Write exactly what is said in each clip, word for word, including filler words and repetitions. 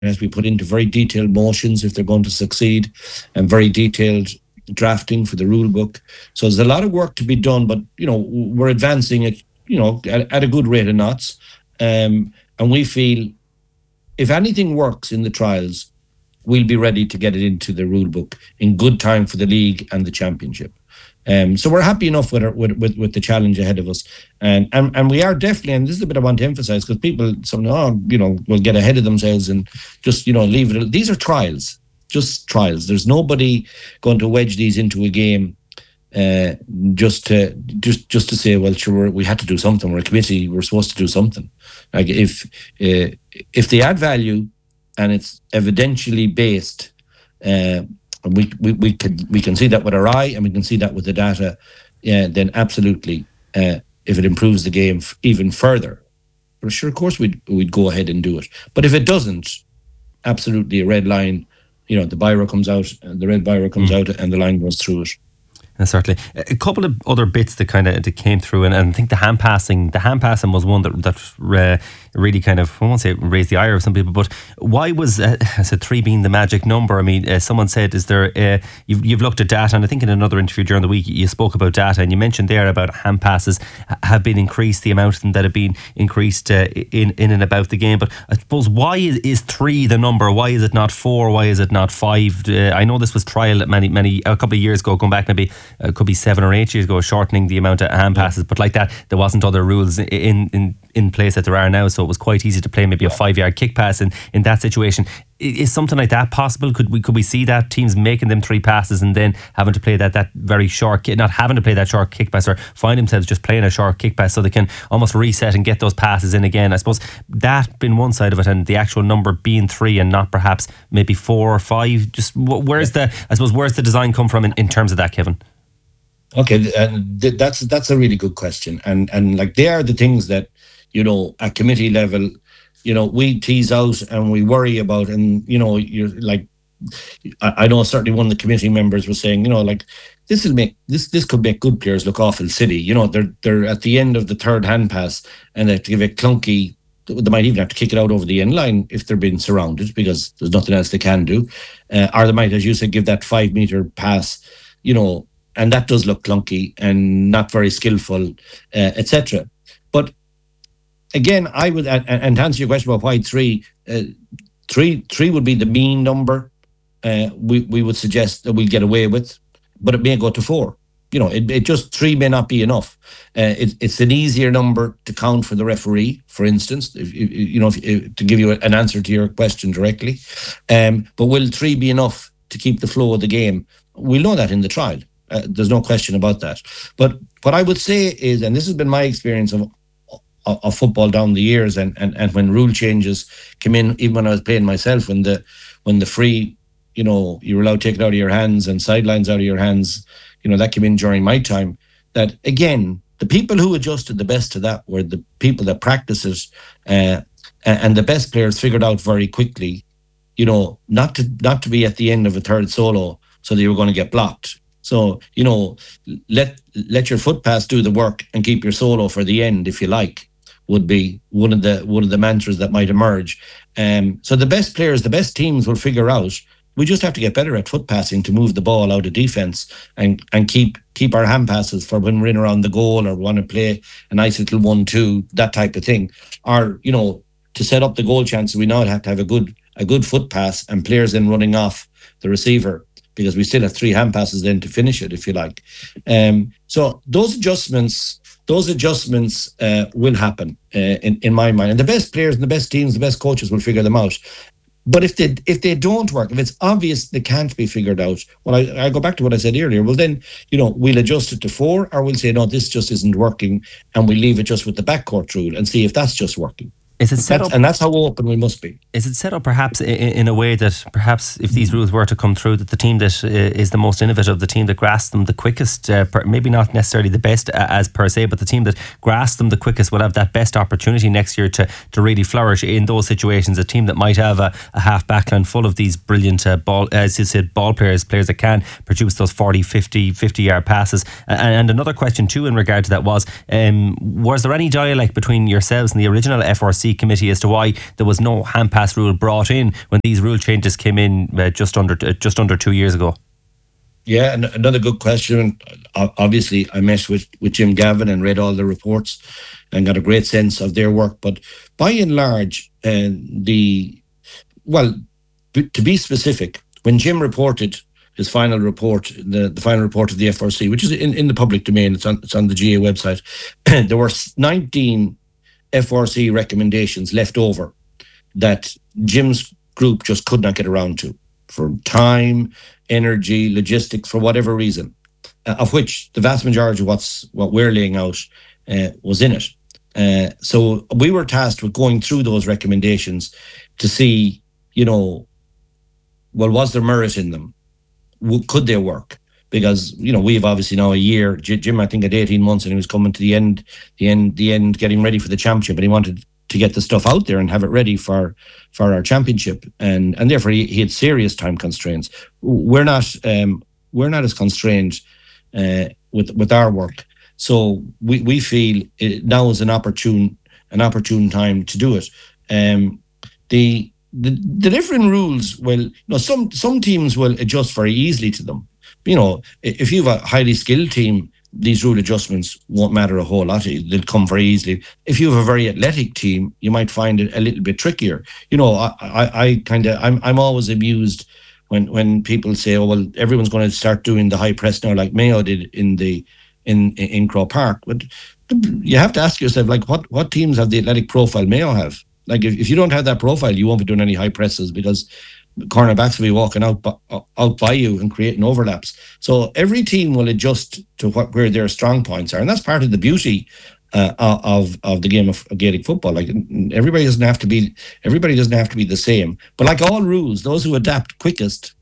has to be put into very detailed motions if they're going to succeed, and very detailed drafting for the rule book. So there's a lot of work to be done, but you know we're advancing it, you know, at, at a good rate of knots, um, and we feel if anything works in the trials, we'll be ready to get it into the rule book in good time for the league and the championship. Um, so we're happy enough with, our, with with with the challenge ahead of us, and and and we are definitely. And this is a bit I want to emphasise, because people, some oh, you know, will get ahead of themselves and just you know leave it. These are trials, just trials. There's nobody going to wedge these into a game uh, just to just just to say, well, sure, we had to do something. We're a committee. We're supposed to do something. Like if uh, if they add value and it's evidentially based. Uh, We, we we can we can see that with our eye, and we can see that with the data. Yeah, then absolutely, uh, if it improves the game f- even further, for sure, of course we'd we'd go ahead and do it. But if it doesn't, absolutely a red line. You know, the biro comes out, and the red biro comes mm. out, and the line goes through it. And certainly, a couple of other bits that kind of that came through, and, and I think the hand passing, the hand passing was one that that uh, really kind of, I won't say raised the ire of some people, but why was uh, I said three being the magic number? I mean, uh, someone said, is there? Uh, you've you've looked at data, and I think in another interview during the week you spoke about data, and you mentioned there about hand passes have been increased, the amount of them that have been increased uh, in in and about the game. But I suppose why is, is three the number? Why is it not four? Why is it not five? Uh, I know this was trial many many a couple of years ago, going back maybe. It could be seven or eight years ago, shortening the amount of hand passes, but like that, there wasn't other rules in in, in place that there are now, so it was quite easy to play maybe a five yard kick pass in, in that situation. Is something like that possible? Could we could we see that teams making them three passes and then having to play that that very short, not having to play that short kick pass, or find themselves just playing a short kick pass so they can almost reset and get those passes in again? I suppose that being one side of it, and the actual number being three and not perhaps maybe four or five. Just where's the I suppose where's the design come from in, in terms of that, Kevin? Okay, and th- that's that's a really good question, and and like they are the things that you know at committee level, you know we tease out and we worry about, and you know you're like, I, I know certainly one of the committee members was saying, you know, like this will make this this could make good players look awful silly. You know, they're they're at the end of the third hand pass and they have to give a clunky. They might even have to kick it out over the end line if they're being surrounded because there's nothing else they can do, uh, or they might, as you said, give that five meter pass. You know. And that does look clunky and not very skillful, uh, et cetera. But again, I would, and, and to answer your question about why three, uh, three, three would be the mean number. Uh, we we would suggest that we get away with, but it may go to four. You know, it, it just three may not be enough. Uh, it, it's an easier number to count for the referee, for instance. If, if, you know, if, if, to give you an answer to your question directly. Um, but will three be enough to keep the flow of the game? We'll know that in the trial. Uh, there's no question about that. But what I would say is, and this has been my experience of of, of football down the years, and, and, and when rule changes came in, even when I was playing myself, when the when the free, you know, you were allowed to take it out of your hands and sidelines out of your hands, you know, that came in during my time. That again, the people who adjusted the best to that were the people that practiced it, uh, and the best players figured out very quickly, you know, not to not to be at the end of a third solo, so they were going to get blocked. So, you know, let let your foot pass do the work and keep your solo for the end, if you like, would be one of the one of the mantras that might emerge. Um, so the best players, the best teams will figure out, we just have to get better at foot passing to move the ball out of defence and, and keep keep our hand passes for when we're in around the goal or want to play a nice little one two, that type of thing. Or, you know, to set up the goal chances, we now have to have a good a good foot pass and players then running off the receiver, because we still have three hand passes then to finish it, if you like. Um, so those adjustments, those adjustments uh, will happen uh, in, in my mind. And the best players and the best teams, the best coaches will figure them out. But if they if they don't work, if it's obvious they can't be figured out, well, I, I go back to what I said earlier. Well, then, you know, we'll adjust it to four, or we'll say, no, this just isn't working, and we leave it just with the backcourt rule and see if that's just working. Is it set that's, up, and that's how open we must be. Is it set up perhaps in, in a way that perhaps if these rules were to come through, that the team that uh, is the most innovative, the team that grasps them the quickest, uh, per, maybe not necessarily the best uh, as per se, but the team that grasps them the quickest will have that best opportunity next year to, to really flourish in those situations? A team that might have a, a half backline full of these brilliant uh, ball, as you said, ball players, players that can produce those forty, fifty, fifty yard passes. And, and another question too in regard to that was, um, was there any dialect between yourselves and the original F R C C committee as to why there was no hand pass rule brought in when these rule changes came in uh, just under uh, just under two years ago. Yeah, and another good question. Obviously, I met with, with Jim Gavin and read all the reports and got a great sense of their work. But by and large, uh, the well, b- to be specific, when Jim reported his final report, the, the final report of the F R C, which is in, in the public domain, it's on it's on the G A A website, there were nineteen F R C recommendations left over that Jim's group just could not get around to for time, energy, logistics, for whatever reason, uh, of which the vast majority of what's what we're laying out uh, was in it. Uh, so we were tasked with going through those recommendations to see, you know, well, was there merit in them? W- could they work? Because, you know, we've obviously now a year. J- Jim, I think, had eighteen months, and he was coming to the end, the end, the end, getting ready for the championship, and he wanted to get the stuff out there and have it ready for for our championship, and and therefore he, he had serious time constraints. We're not um, we're not as constrained uh, with with our work, so we, we feel it now is an opportune an opportune time to do it. Um, the, the the different rules, well, you know, some some teams will adjust very easily to them. You know, if you have a highly skilled team, these rule adjustments won't matter a whole lot. They'll come very easily. If you have a very athletic team, you might find it a little bit trickier. You know, I, I, I kind of, I'm, I'm always amused when, when people say, "Oh, well, everyone's going to start doing the high press now, like Mayo did in the, in in Croke Park." But you have to ask yourself, like, what, what teams have the athletic profile Mayo have? Like, if, if you don't have that profile, you won't be doing any high presses because cornerbacks will be walking out out by you and creating overlaps. So every team will adjust to what where their strong points are, and that's part of the beauty uh, of of the game of Gaelic football. Like, everybody doesn't have to be everybody doesn't have to be the same. But like all rules, those who adapt quickest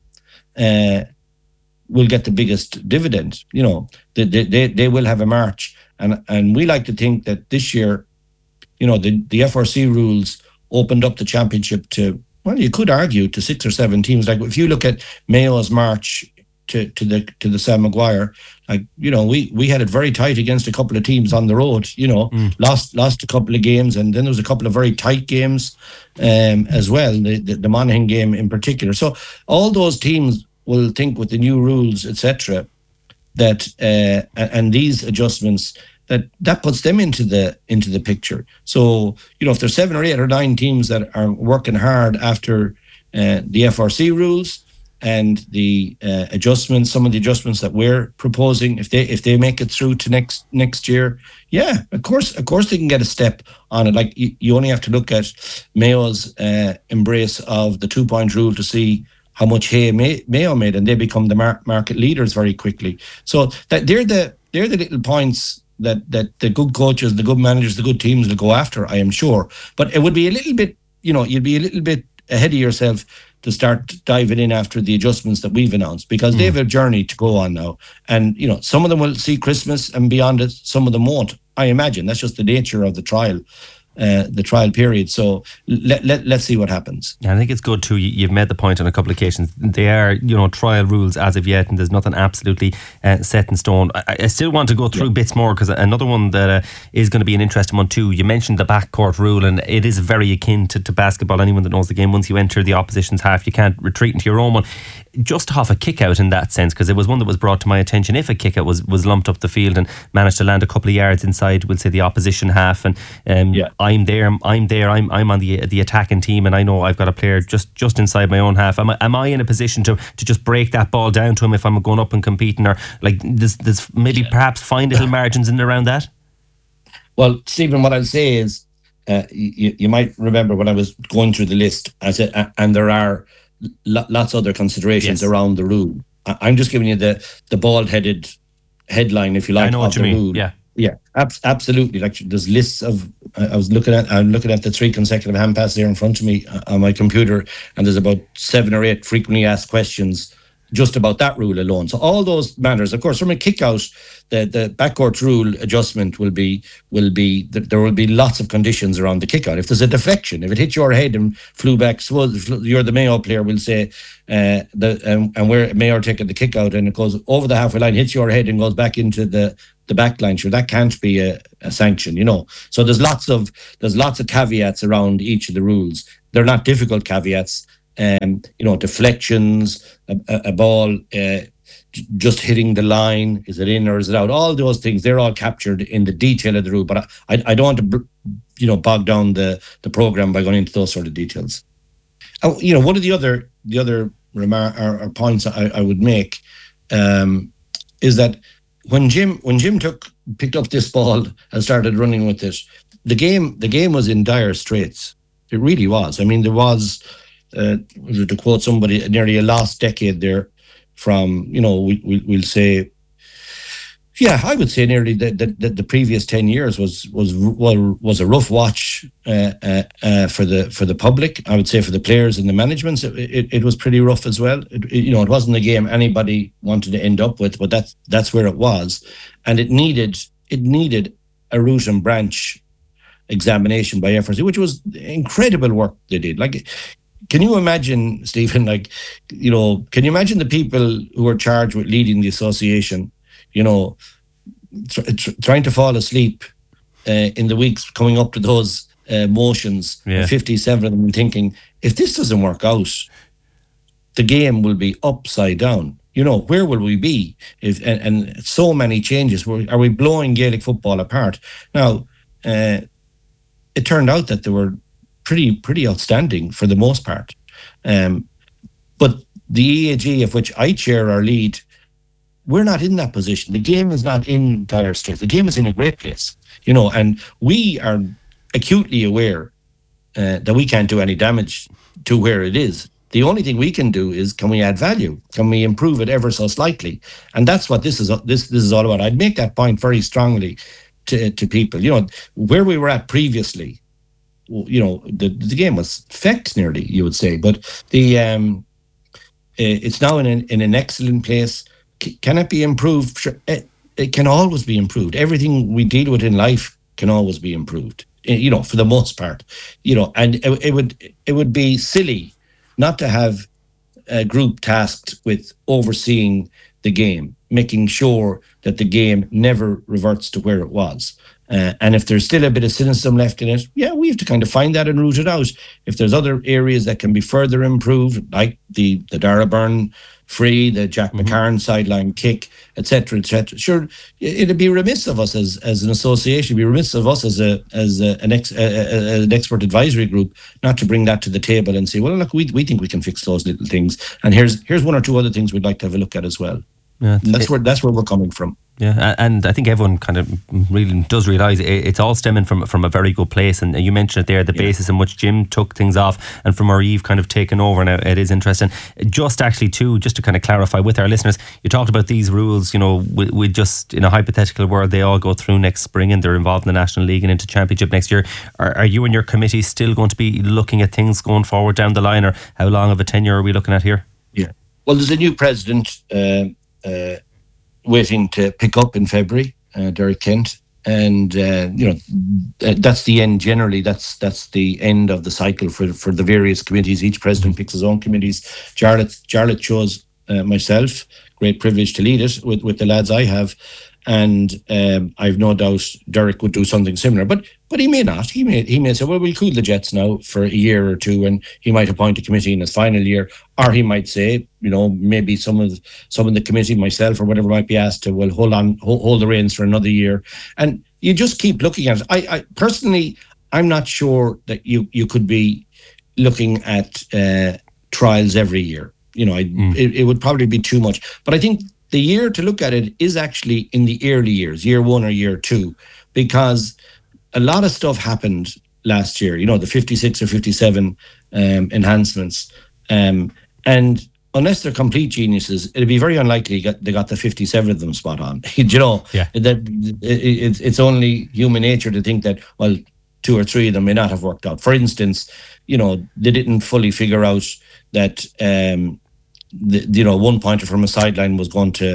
uh, will get the biggest dividend. You know, they they they will have a march, and and we like to think that this year, you know, the the F R C rules opened up the championship to, well, you could argue, to six or seven teams. Like, if you look at Mayo's march to, to the to the Sam Maguire, like, you know, we, we had it very tight against a couple of teams on the road. You know, mm. lost lost a couple of games, and then there was a couple of very tight games um, as well. The, the the Monaghan game in particular. So all those teams will think with the new rules, et cetera, that uh, and these adjustments, that that puts them into the into the picture. So, you know, if there's seven or eight or nine teams that are working hard after uh, the F R C rules and the uh, adjustments, some of the adjustments that we're proposing, if they if they make it through to next next year, yeah, of course, of course they can get a step on it. Like, you, you only have to look at Mayo's uh, embrace of the two point rule to see how much hay May, Mayo made, and they become the mar- market leaders very quickly. So that they're the they're the little points that that the good coaches, the good managers, the good teams will go after, I am sure. But it would be a little bit, you know, you'd be a little bit ahead of yourself to start diving in after the adjustments that we've announced, because mm. they have a journey to go on now. And, you know, some of them will see Christmas and beyond it, some of them won't, I imagine. That's just the nature of the trial. Uh, the trial period. So let, let, let's see what happens. Yeah, I think it's good too. You've made the point on a couple of occasions. They are, you know, trial rules as of yet, and there's nothing absolutely uh, set in stone. I, I still want to go through yeah. bits more, because another one that uh, is going to be an interesting one too. You mentioned the backcourt rule, and it is very akin to, to basketball. Anyone that knows the game, once you enter the opposition's half, you can't retreat into your own one. Just off a kick out in that sense, because it was one that was brought to my attention. If a kick out was, was lumped up the field and managed to land a couple of yards inside, we'll say, the opposition half, and um, yeah. I'm there, I'm there, I'm I'm on the the attacking team, and I know I've got a player just, just inside my own half. Am I, am I in a position to, to just break that ball down to him if I'm going up and competing, or like there's, there's maybe yeah. perhaps find little margins in and around that? Well, Stephen, what I'll say is, uh, you, you might remember when I was going through the list, I said, uh, and there are lots of other considerations yes. around the rule. I'm just giving you the the bald-headed headline, if you like. I know of what you the mean. Rule. Yeah, yeah, ab- absolutely. Like, there's lists of. I was looking at. I'm looking at the three consecutive hand passes there in front of me on my computer, and there's about seven or eight frequently asked questions just about that rule alone. So all those matters, of course, from a kick out, the the backcourt rule adjustment will be will be there will be lots of conditions around the kick out. If there's a deflection, if it hit your head and flew back, suppose you're the Mayo player, we'll say uh, the um, and we're Mayo taking the kick out, and it goes over the halfway line, hits your head and goes back into the the back line. Sure, that can't be a, a sanction, you know. So there's lots of there's lots of caveats around each of the rules. They're not difficult caveats. Um, you know, deflections, a, a, a ball uh, just hitting the line, is it in or is it out? All those things, they're all captured in the detail of the rule. But I, I, I don't want to, you know, bog down the, the program by going into those sort of details. Uh, you know, one of the other the other remar- or, or points I, I would make um, is that when Jim when Jim took picked up this ball and started running with it, the game the game was in dire straits. It really was. I mean, there was, uh, to quote somebody, nearly a lost decade there. From, you know, we, we we'll say, yeah, I would say nearly the the, the previous ten years was was well was a rough watch uh, uh, uh, for the for the public. I would say for the players and the management, it, it, it was pretty rough as well. It, it, you know, it wasn't a game anybody wanted to end up with, but that's that's where it was, and it needed it needed a root and branch examination by F R C, which was incredible work they did. Like, can you imagine, Stephen, like, you know, can you imagine the people who are charged with leading the association, you know, tr- tr- trying to fall asleep uh, in the weeks coming up to those uh, motions, yeah. fifty-seven of them, and thinking, if this doesn't work out, the game will be upside down. You know, where will we be? If and, and so many changes. Are we blowing Gaelic football apart? Now, uh, it turned out that there were pretty pretty outstanding for the most part. Um, but the E A G, of which I chair or lead, we're not in that position. The game is not in dire straits. The game is in a great place, you know, and we are acutely aware uh, that we can't do any damage to where it is. The only thing we can do is, can we add value? Can we improve it ever so slightly? And that's what this is. This this is all about. I'd make that point very strongly to to people. You know, where we were at previously, you know, the the game was fecked nearly, you would say, but the um, it's now in an, in an excellent place. C- can it be improved? Sure. It, it can always be improved. Everything we deal with in life can always be improved, you know, for the most part, you know, and it, it would it would be silly not to have a group tasked with overseeing the game, making sure that the game never reverts to where it was. Uh, and if there's still a bit of cynicism left in it, yeah, we have to kind of find that and root it out. If there's other areas that can be further improved, like the the Dara Byrne free, the Jack mm-hmm. McCarn sideline kick, et cetera, et cetera. Sure, it'd be remiss of us as as an association, it'd be remiss of us as a as a, an ex, a, a, an expert advisory group not to bring that to the table and say, well, look, we we think we can fix those little things, and here's here's one or two other things we'd like to have a look at as well. Yeah, and that's it, where that's where we're coming from. Yeah, and I think everyone kind of really does realise it's all stemming from from a very good place. And you mentioned it there, the yeah. basis in which Jim took things off, and from where you've kind of taken over now. It is interesting. Just actually too, just to kind of clarify with our listeners, you talked about these rules. You know, we, we just in a hypothetical world, they all go through next spring, and they're involved in the National League and into Championship next year. Are, are you and your committee still going to be looking at things going forward down the line, or how long of a tenure are we looking at here? Yeah, well, there's a new president. Uh, Uh, waiting to pick up in February, uh, Derek Kent, and uh, you know that's the end. Generally, that's that's the end of the cycle for for the various committees. Each president picks his own committees. Jarlath Jarlath chose uh, myself. Great privilege to lead it with with the lads I have, and um, I've no doubt Derek would do something similar. But but he may not. He may he may say, well, we'll cool the jets now for a year or two, and he might appoint a committee in his final year. Or he might say, you know, maybe some of some of the committee, myself or whatever, might be asked to, well, hold on, hold, hold the reins for another year. And you just keep looking at it. I, I personally, I'm not sure that you, you could be looking at uh, trials every year. You know, I, mm. it, it would probably be too much. But I think the year to look at it is actually in the early years, year one or year two, because a lot of stuff happened last year. You know, the fifty-six or fifty-seven um, enhancements. Um, And unless they're complete geniuses, it'd be very unlikely they got the fifty-seven of them spot on. You know, yeah. that it's it's only human nature to think that, well, two or three of them may not have worked out. For instance, you know, they didn't fully figure out that, um, the, you know, one pointer from a sideline was going to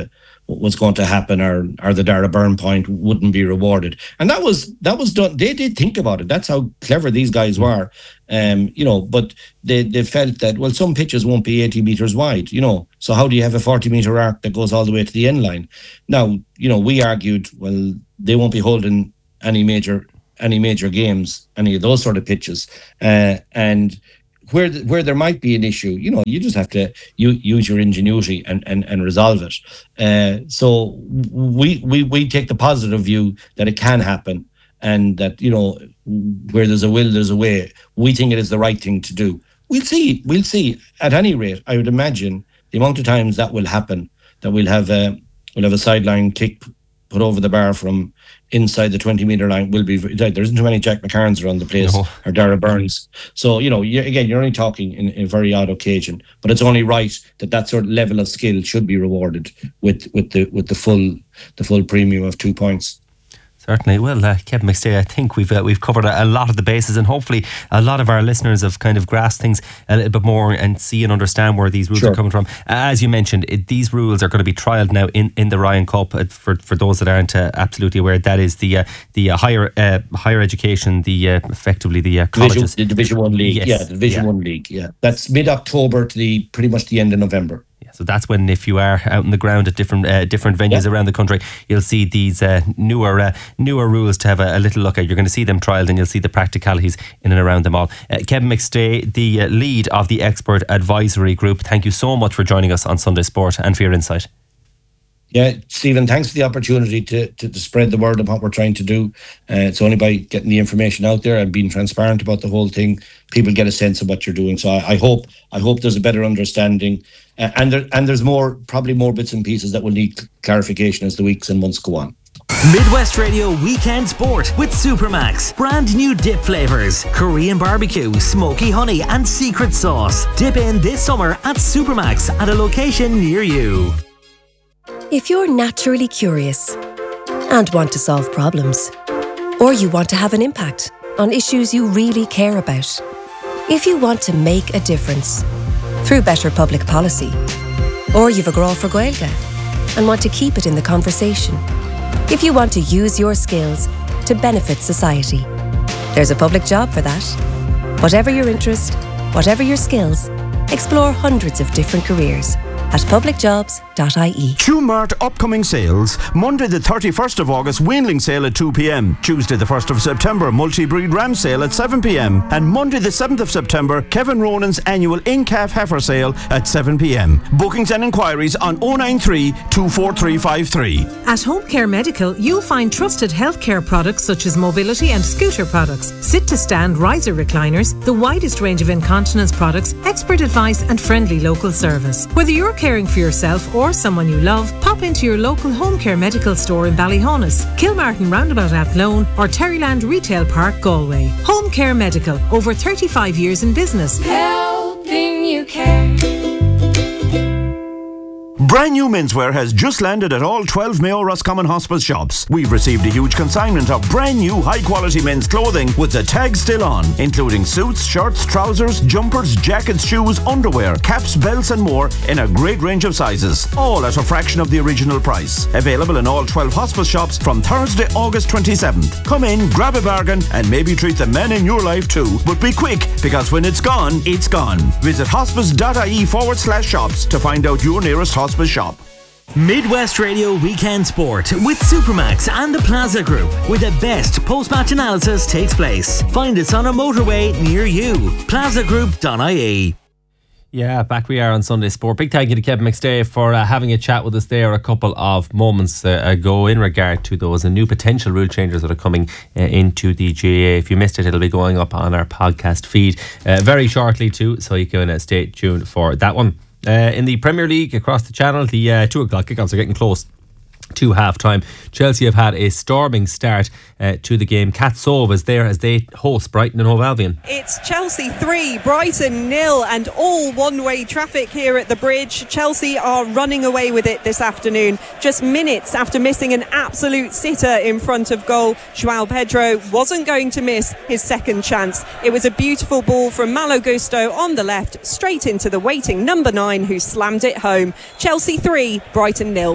was going to happen, or or the Dara Byrne point wouldn't be rewarded. And that was that was done. They did think about it. That's how clever these guys were. Um, you know, but they, they felt that, well, some pitches won't be eighty metres wide, you know, so how do you have a forty metre arc that goes all the way to the end line? Now, you know, we argued, well, they won't be holding any major any major games, any of those sort of pitches. Uh, and where where there might be an issue, you know, you just have to u- use your ingenuity and, and, and resolve it. Uh, so we, we, we take the positive view that it can happen, and that, you know, where there's a will, there's a way. We think it is the right thing to do. We'll see. We'll see. At any rate, I would imagine the amount of times that will happen, that we'll have a, we'll have a sideline kick put over the bar from inside the twenty metre line will be, there isn't too many Jack McCarns around the place, no. or Dara Burns. So, you know, you, again, you're only talking in, in a very odd occasion, but it's only right that that sort of level of skill should be rewarded with, with the with the full the full premium of two points. Certainly. Well, uh, Kevin McStay, I think we've uh, we've covered a, a lot of the bases, and hopefully a lot of our listeners have kind of grasped things a little bit more and see and understand where these rules sure. are coming from. Uh, as you mentioned, it, these rules are going to be trialled now in, in the Ryan Cup. Uh, for for those that aren't uh, absolutely aware, that is the uh, the uh, higher uh, higher education, the uh, effectively the uh, colleges, Division, the Division One league. Yes. Yeah, the Division yeah. One league. Yeah, that's mid October to the pretty much the end of November. So that's when, if you are out in the ground at different uh, different venues yeah. around the country, you'll see these uh, newer uh, newer rules to have a, a little look at. You're going to see them trialled, and you'll see the practicalities in and around them all. Uh, Kevin McStay, the uh, lead of the Expert Advisory Group, thank you so much for joining us on Sunday Sport and for your insight. Yeah, Stephen, thanks for the opportunity to, to, to spread the word of what we're trying to do. Uh, it's only by getting the information out there and being transparent about the whole thing, people get a sense of what you're doing. So I, I hope I hope there's a better understanding. Uh, and there, and there's more, probably more bits and pieces that will need clarification as the weeks and months go on. Midwest Radio Weekend Sport with Supermax. Brand new dip flavours: Korean barbecue, smoky honey and secret sauce. Dip in this summer at Supermax at a location near you. If you're naturally curious and want to solve problems, or you want to have an impact on issues you really care about, if you want to make a difference through better public policy, or you've a grow for Gaeilge and want to keep it in the conversation, if you want to use your skills to benefit society, there's a public job for that. Whatever your interest, whatever your skills, explore hundreds of different careers at public jobs dot I E. Q-Mart upcoming sales. Monday the thirty-first of August, weanling sale at two p.m. Tuesday the first of September, multi-breed ram sale at seven p.m. And Monday the seventh of September, Kevin Ronan's annual in-calf heifer sale at seven p.m. Bookings and inquiries on oh nine three, two four three five three. At Home Care Medical, you'll find trusted healthcare products such as mobility and scooter products, sit-to-stand riser recliners, the widest range of incontinence products, expert advice and friendly local service. Whether you're caring for yourself or someone you love, pop into your local Home Care Medical store in Ballyhonus, Kilmartin Roundabout Athlone or Terryland Retail Park, Galway. Home Care Medical, over thirty-five years in business. Helping you care. Brand new menswear has just landed at all twelve Mayo Roscommon Hospice shops. We've received a huge consignment of brand new high quality men's clothing with the tag still on, including suits, shirts, trousers, jumpers, jackets, shoes, underwear, caps, belts and more in a great range of sizes. All at a fraction of the original price. Available in all twelve hospice shops from Thursday, August twenty-seventh. Come in, grab a bargain and maybe treat the men in your life too. But be quick, because when it's gone, it's gone. Visit hospice.ie forward slash shops to find out your nearest hospice shop. Midwest Radio Weekend Sport with Supermax and the Plaza Group, where the best post-match analysis takes place. Find us on a motorway near you. plaza group dot I E. Yeah, back we are on Sunday Sport. Big thank you to Kevin McStay for uh, having a chat with us there a couple of moments uh, ago in regard to those uh, new potential rule changes that are coming uh, into the G A A. If you missed it, it'll be going up on our podcast feed uh, very shortly too, so you can uh, stay tuned for that one. Uh, in the Premier League across the channel, the uh, two o'clock kickoffs are getting close to half time. Chelsea have had a storming start uh, to the game. Cat Sove is there as they host Brighton and Hove Albion. It's Chelsea three, Brighton nil, and all one-way traffic here at the bridge. Chelsea are running away with it this afternoon. Just minutes after missing an absolute sitter in front of goal, João Pedro wasn't going to miss his second chance. It was a beautiful ball from Malo Gusto on the left, straight into the waiting number nine, who slammed it home. Chelsea three, Brighton nil.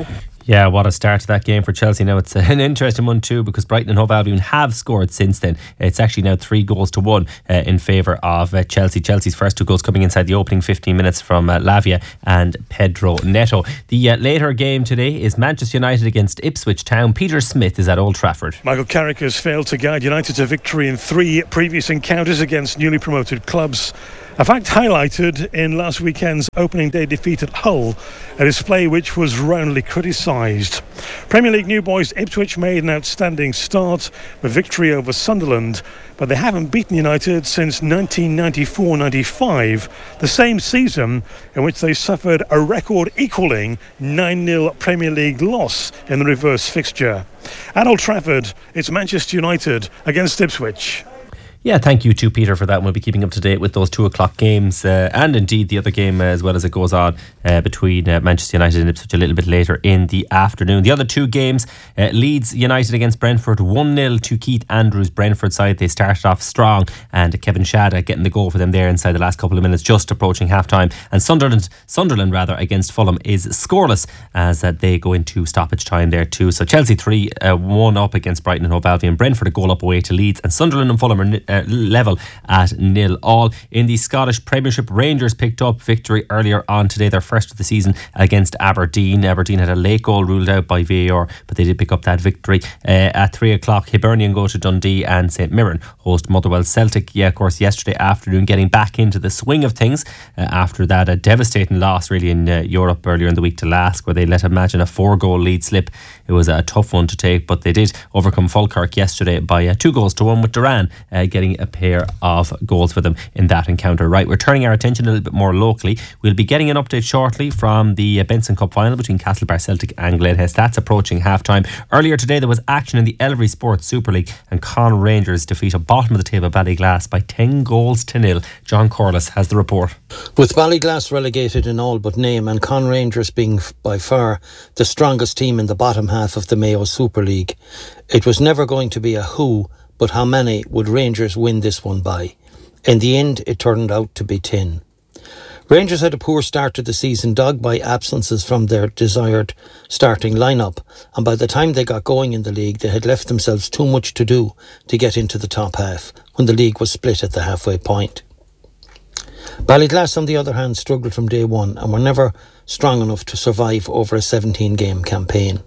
Yeah, what a start to that game for Chelsea. Now it's an interesting one too, because Brighton and Hove Albion have scored since then. It's actually now three goals to one uh, in favour of uh, Chelsea. Chelsea's first two goals coming inside the opening fifteen minutes from uh, Lavia and Pedro Neto. The uh, later game today is Manchester United against Ipswich Town. Peter Smith is at Old Trafford. Michael Carrick has failed to guide United to victory in three previous encounters against newly promoted clubs. A fact highlighted in last weekend's opening day defeat at Hull, a display which was roundly criticised. Premier League new boys Ipswich made an outstanding start with victory over Sunderland, but they haven't beaten United since nineteen ninety-four ninety-five, the same season in which they suffered a record-equalling nine nil Premier League loss in the reverse fixture. At Old Trafford, it's Manchester United against Ipswich. Yeah, thank you to Peter for that. We'll be keeping up to date with those two o'clock games uh, and indeed the other game uh, as well as it goes on uh, between uh, Manchester United and Ipswich a little bit later in the afternoon. The other two games, uh, Leeds United against Brentford, one nil to Keith Andrews' Brentford side. They started off strong and Kevin Shada getting the goal for them there inside the last couple of minutes, just approaching half time. And Sunderland, Sunderland rather, against Fulham is scoreless as uh, they go into stoppage time there too. So Chelsea three, uh, one up against Brighton and Hove Albion. Brentford a goal up away to Leeds, and Sunderland and Fulham are Uh, level at nil all. In the Scottish Premiership, Rangers picked up victory earlier on today, their first of the season against Aberdeen. Aberdeen had a late goal ruled out by V A R, but they did pick up that victory. Uh, at three o'clock, Hibernian go to Dundee, and St Mirren host Motherwell. Celtic, yeah, of course, yesterday afternoon getting back into the swing of things uh, after that a devastating loss really in uh, Europe earlier in the week to Lask, where they let imagine a four goal lead slip. It was a tough one to take, but they did overcome Falkirk yesterday by uh, two goals to one, with Duran uh, getting a pair of goals for them in that encounter. Right, we're turning our attention a little bit more locally. We'll be getting an update shortly from the uh, Benson Cup final between Castlebar Celtic and Glenhess. That's approaching half time. Earlier today there was action in the Ellery Sports Super League, and Con Rangers defeat a bottom of the table Ballyglass by ten goals to nil. John Corliss has the report. With Ballyglass relegated in all but name, and Con Rangers being by far the strongest team in the bottom half of the Mayo Super League, it was never going to be a who, but how many would Rangers win this one by? In the end, it turned out to be ten. Rangers had a poor start to the season, dogged by absences from their desired starting lineup, and by the time they got going in the league, they had left themselves too much to do to get into the top half, when the league was split at the halfway point. Ballyglass, on the other hand, struggled from day one and were never strong enough to survive over a seventeen-game campaign.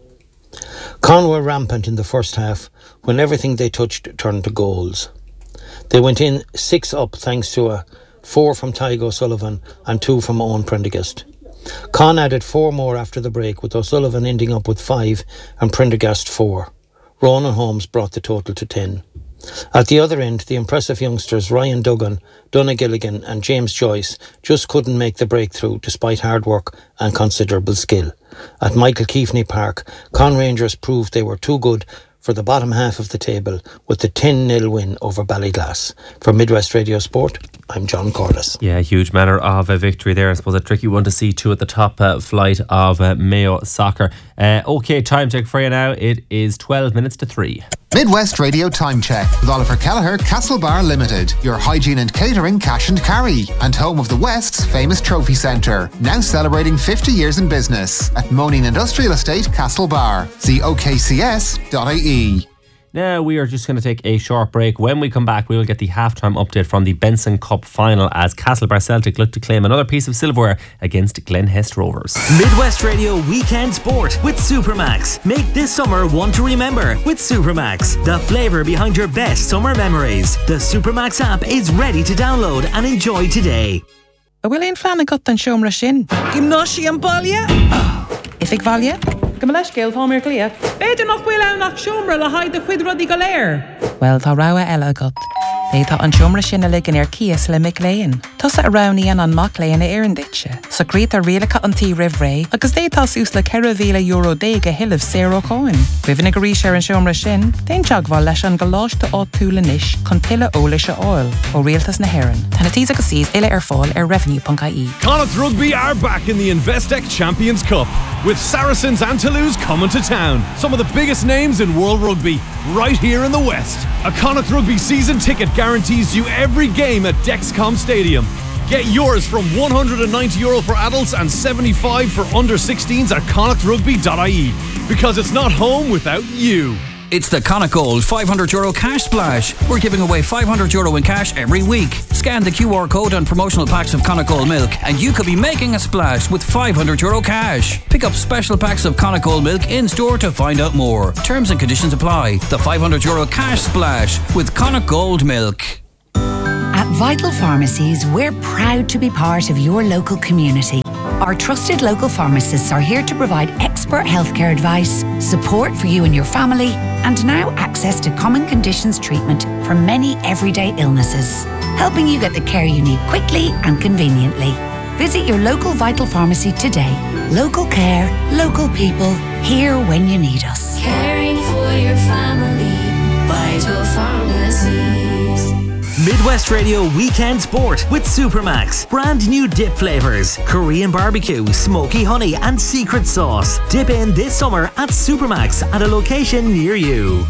Con were rampant in the first half, when everything they touched turned to goals. They went in six up thanks to a four from Tygo O'Sullivan and two from Owen Prendergast. Con added four more after the break, with O'Sullivan ending up with five and Prendergast four. Ronan Holmes brought the total to ten. At the other end, the impressive youngsters Ryan Duggan, Donna Gilligan and James Joyce just couldn't make the breakthrough despite hard work and considerable skill. At Michael Keaveney Park, Con Rangers proved they were too good for the bottom half of the table with the ten nil win over Ballyglass. For Midwest Radio Sport, I'm John Corliss. Yeah, huge manner of a victory there. I suppose a tricky one to see too at the top uh, flight of uh, Mayo Soccer. Uh, OK, time check for you now. It is twelve minutes to three. Midwest Radio Time Check with Oliver Kelleher, Castlebar Limited, your hygiene and catering cash and carry, and home of the West's famous trophy centre, now celebrating fifty years in business at Moaning Industrial Estate, Castlebar. See O K C S dot I E. Now we are just going to take a short break. When we come back, we will get the halftime update from the Benson Cup final as Castlebar Celtic look to claim another piece of silverware against Glenhess Rovers. Midwest Radio Weekend Sport with Supermax. Make this summer one to remember with Supermax, the flavour behind your best summer memories. The Supermax app is ready to download and enjoy today. Bhfuil éon fleanna got an seomra sin. Gymnáisi an baile? If ik valje? Go me leis céil tá mé clia. Beidir nach bhfuil ann nach seomra le haid de chuid rudaí go léir. Well, tá rogha eile agat. Bétá an seomra sin a ligean ar cias le mic léinn. Tusa a rognaíonn an mac léinn a éirinditse. So grít a rialacha an tí rih ré, agus détá sús le ceithre mhíle euro déig a hiilimh zéro cáin. Bhuihann a go rís ar an seomra sin, déon teagmháil leis an go láiste á túla níis chun tuile eolais a áil ó rialtas na hÉireann. Tána tíos agus síos ile ar fáil ar revenue dot I E. Connacht Rugby are back in the Investec Champions Cup, with Saracens and Toulouse coming to town. Some of the biggest names in world rugby, right here in the West. A Connacht Rugby season ticket guarantees you every game at Dexcom Stadium. Get yours from one hundred ninety euro for adults and seventy-five for under sixteens at connacht rugby dot I E. because it's not home without you. It's the Connacht Gold five hundred euro cash splash. We're giving away five hundred euro in cash every week. Scan the Q R code on promotional packs of Connacht Gold milk and you could be making a splash with five hundred euro cash. Pick up special packs of Connacht Gold milk in store to find out more. Terms and conditions apply. The five hundred euro cash splash with Connacht Gold milk. At Vital Pharmacies, we're proud to be part of your local community. Our trusted local pharmacists are here to provide expert healthcare advice, support for you and your family, and now access to common conditions treatment for many everyday illnesses, helping you get the care you need quickly and conveniently. Visit your local Vital Pharmacy today. Local care, local people, here when you need us. Caring for your family, Vital Pharmacies. Midwest Radio Weekend Sport with Supermax. Brand new dip flavours. Korean barbecue, smoky honey and secret sauce. Dip in this summer at Supermax at a location near you.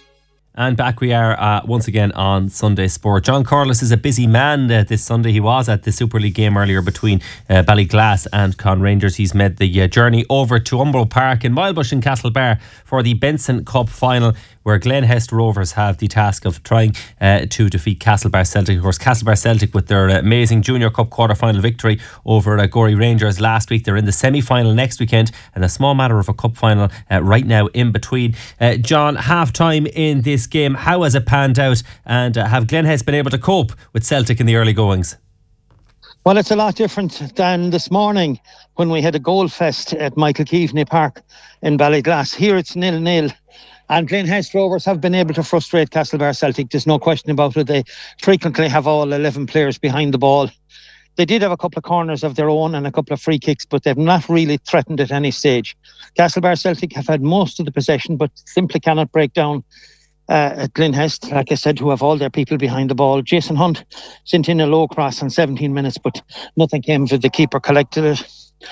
And back we are uh, once again on Sunday Sport. John Corliss is a busy man uh, this Sunday. He was at the Super League game earlier between uh, Ballyglass and Con Rangers. He's made the uh, journey over to Umbro Park in Milebush in Castlebar for the Benson Cup final, where Glenhest Rovers have the task of trying uh, to defeat Castlebar Celtic. Of course, Castlebar Celtic, with their amazing Junior Cup quarter-final victory over uh, Gorey Rangers last week, they're in the semi-final next weekend, and a small matter of a cup final uh, right now in between. Uh, John, half-time in this game, how has it panned out, and uh, have Glenhest been able to cope with Celtic in the early goings? Well, it's a lot different than this morning when we had a goal fest at Michael Keaveney Park in Ballyglass. Here it's nil-nil. And Glenhest Rovers have been able to frustrate Castlebar Celtic. There's no question about it. They frequently have all eleven players behind the ball. They did have a couple of corners of their own and a couple of free kicks, but they've not really threatened at any stage. Castlebar Celtic have had most of the possession, but simply cannot break down uh, at Glenhest, like I said, who have all their people behind the ball. Jason Hunt sent in a low cross in seventeen minutes, but nothing came of it. The keeper collected it.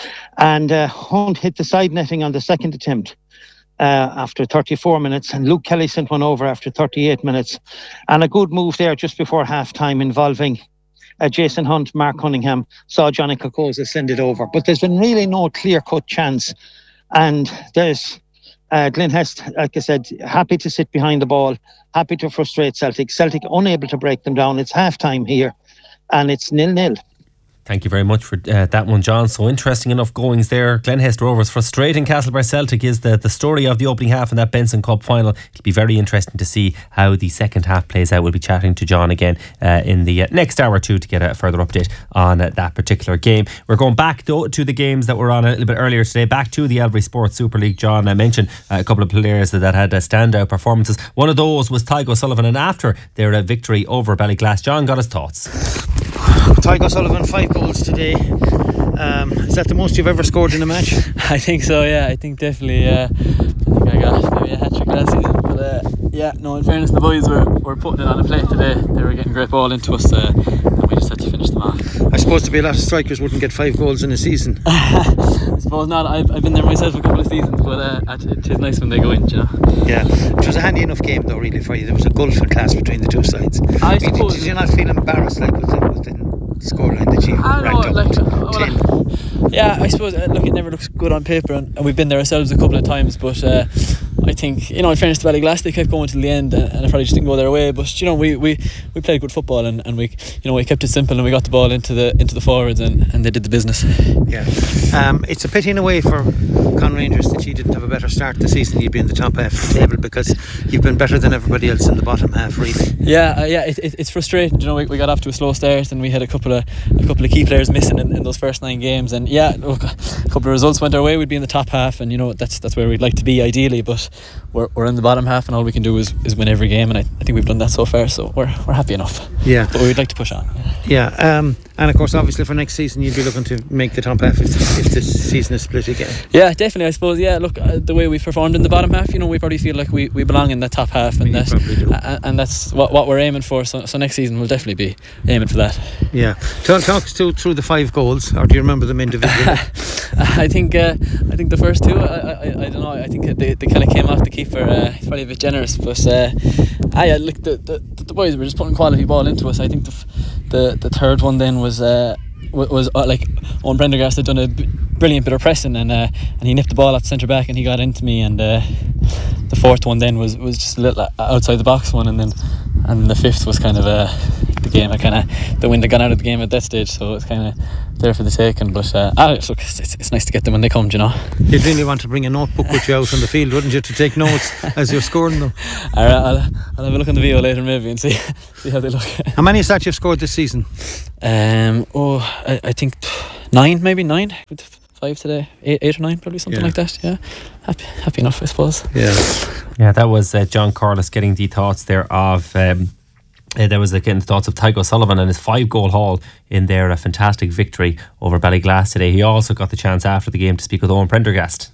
And uh, Hunt hit the side netting on the second attempt. Uh, after thirty-four minutes, and Luke Kelly sent one over after thirty-eight minutes, and a good move there just before half time involving uh, Jason Hunt. Mark Cunningham saw Johnny Kokoza send it over, but there's been really no clear-cut chance, and there's uh, Glenhest, like I said, happy to sit behind the ball, happy to frustrate Celtic. Celtic unable to break them down. It's half time here and it's nil-nil. Thank you very much for uh, that one, John. So interesting enough goings there. Glenhest Rovers frustrating Castlebar Celtic is the, the story of the opening half in that Benson Cup final. It'll be very interesting to see how the second half plays out. We'll be chatting to John again uh, in the uh, next hour or two to get a further update on uh, that particular game. We're going back though to the games that were on a little bit earlier today, back to the Albury Sports Super League. John, I mentioned uh, a couple of players that, that had uh, standout performances. One of those was Tygo Sullivan, and after their uh, victory over Ballyglass, John got his thoughts. Tygo Sullivan, five goals today. Um, is that the most you've ever scored in a match? I think so, yeah. I think definitely. Uh, I think I got maybe a hat-trick last season. But uh, yeah, no, in fairness, the boys were, were putting it on a plate today. They were getting great ball into us, uh, and we just had to finish them off. I suppose to be a lot of strikers wouldn't get five goals in a season. I suppose not. I've, I've been there myself a couple of seasons, but uh, it is nice when they go in, you know. Yeah, it was a handy enough game though, really, for you. There was a gulf in class between the two sides. I did, suppose. Did you not feel embarrassed like with the, with the scoreline that you I racked know, up like, to well, ten? Yeah, I suppose, uh, look, it never looks good on paper, and, and we've been there ourselves a couple of times, but uh, I think, you know, in fairness to Ballyglass, they kept going till the end, and, and it probably just didn't go their way. But you know, we, we, we played good football, and, and we, you know, we kept it simple, and we got the ball into the into the forwards, and, and they did the business. Yeah, um, it's a pity in a way for Con Rangers that you didn't have a better start the season. You'd be in the top half of the table because you've been better than everybody else in the bottom half, really. Yeah, uh, yeah, it, it, it's frustrating. You know, we, we got off to a slow start, and we had a couple of a couple of key players missing in, in those first nine games. And yeah, look, a couple of results went our way. We'd be in the top half, and you know that's that's where we'd like to be ideally. But we're we're in the bottom half, and all we can do is, is win every game. And I, I think we've done that so far, so we're we're happy enough. Yeah, but we'd like to push on. Yeah, um, and of course, obviously for next season, you'd be looking to make the top half if, if this season is split again. Yeah, definitely. I suppose. Yeah, look, uh, the way we've performed in the bottom half, you know, we probably feel like we, we belong in the top half, and that's uh, and that's what what we're aiming for. So, so next season we'll definitely be aiming for that. Yeah. Talk, talk us through, through the five goals, or do you remember them individually? I think uh, I think the first two, I, I, I don't know. I think they, they kind of came off the keeper. Uh, he's probably a bit generous, but uh, I uh, look the, the the boys were just putting quality ball into us. I think the the, the third one then was. Uh, was uh, like Owen Prendergast had done a b- brilliant bit of pressing, and uh, and he nipped the ball off centre back, and he got into me, and uh, the fourth one then was, was just a little outside the box one, and then and the fifth was kind of uh, the game. I kind of the wind had gone out of the game at that stage, so it was kind of there for the taking. But uh, ah, look, it's, it's nice to get them when they come, you know. You'd really want to bring a notebook with you out on the field, wouldn't you, to take notes as you're scoring them? All right, I'll, I'll have a look on the video later maybe and see see how they look. How many is that you've scored this season? Um, oh, I, I think nine, maybe nine. Five today, eight, eight or nine, probably something Yeah. like that. Yeah, happy, happy enough, I suppose. Yeah, yeah. That was uh, John Corliss getting the thoughts there of. Um, uh, there was uh, getting the thoughts of Tygo Sullivan and his five-goal haul in their uh, fantastic victory over Ballyglass today. He also got the chance after the game to speak with Owen Prendergast.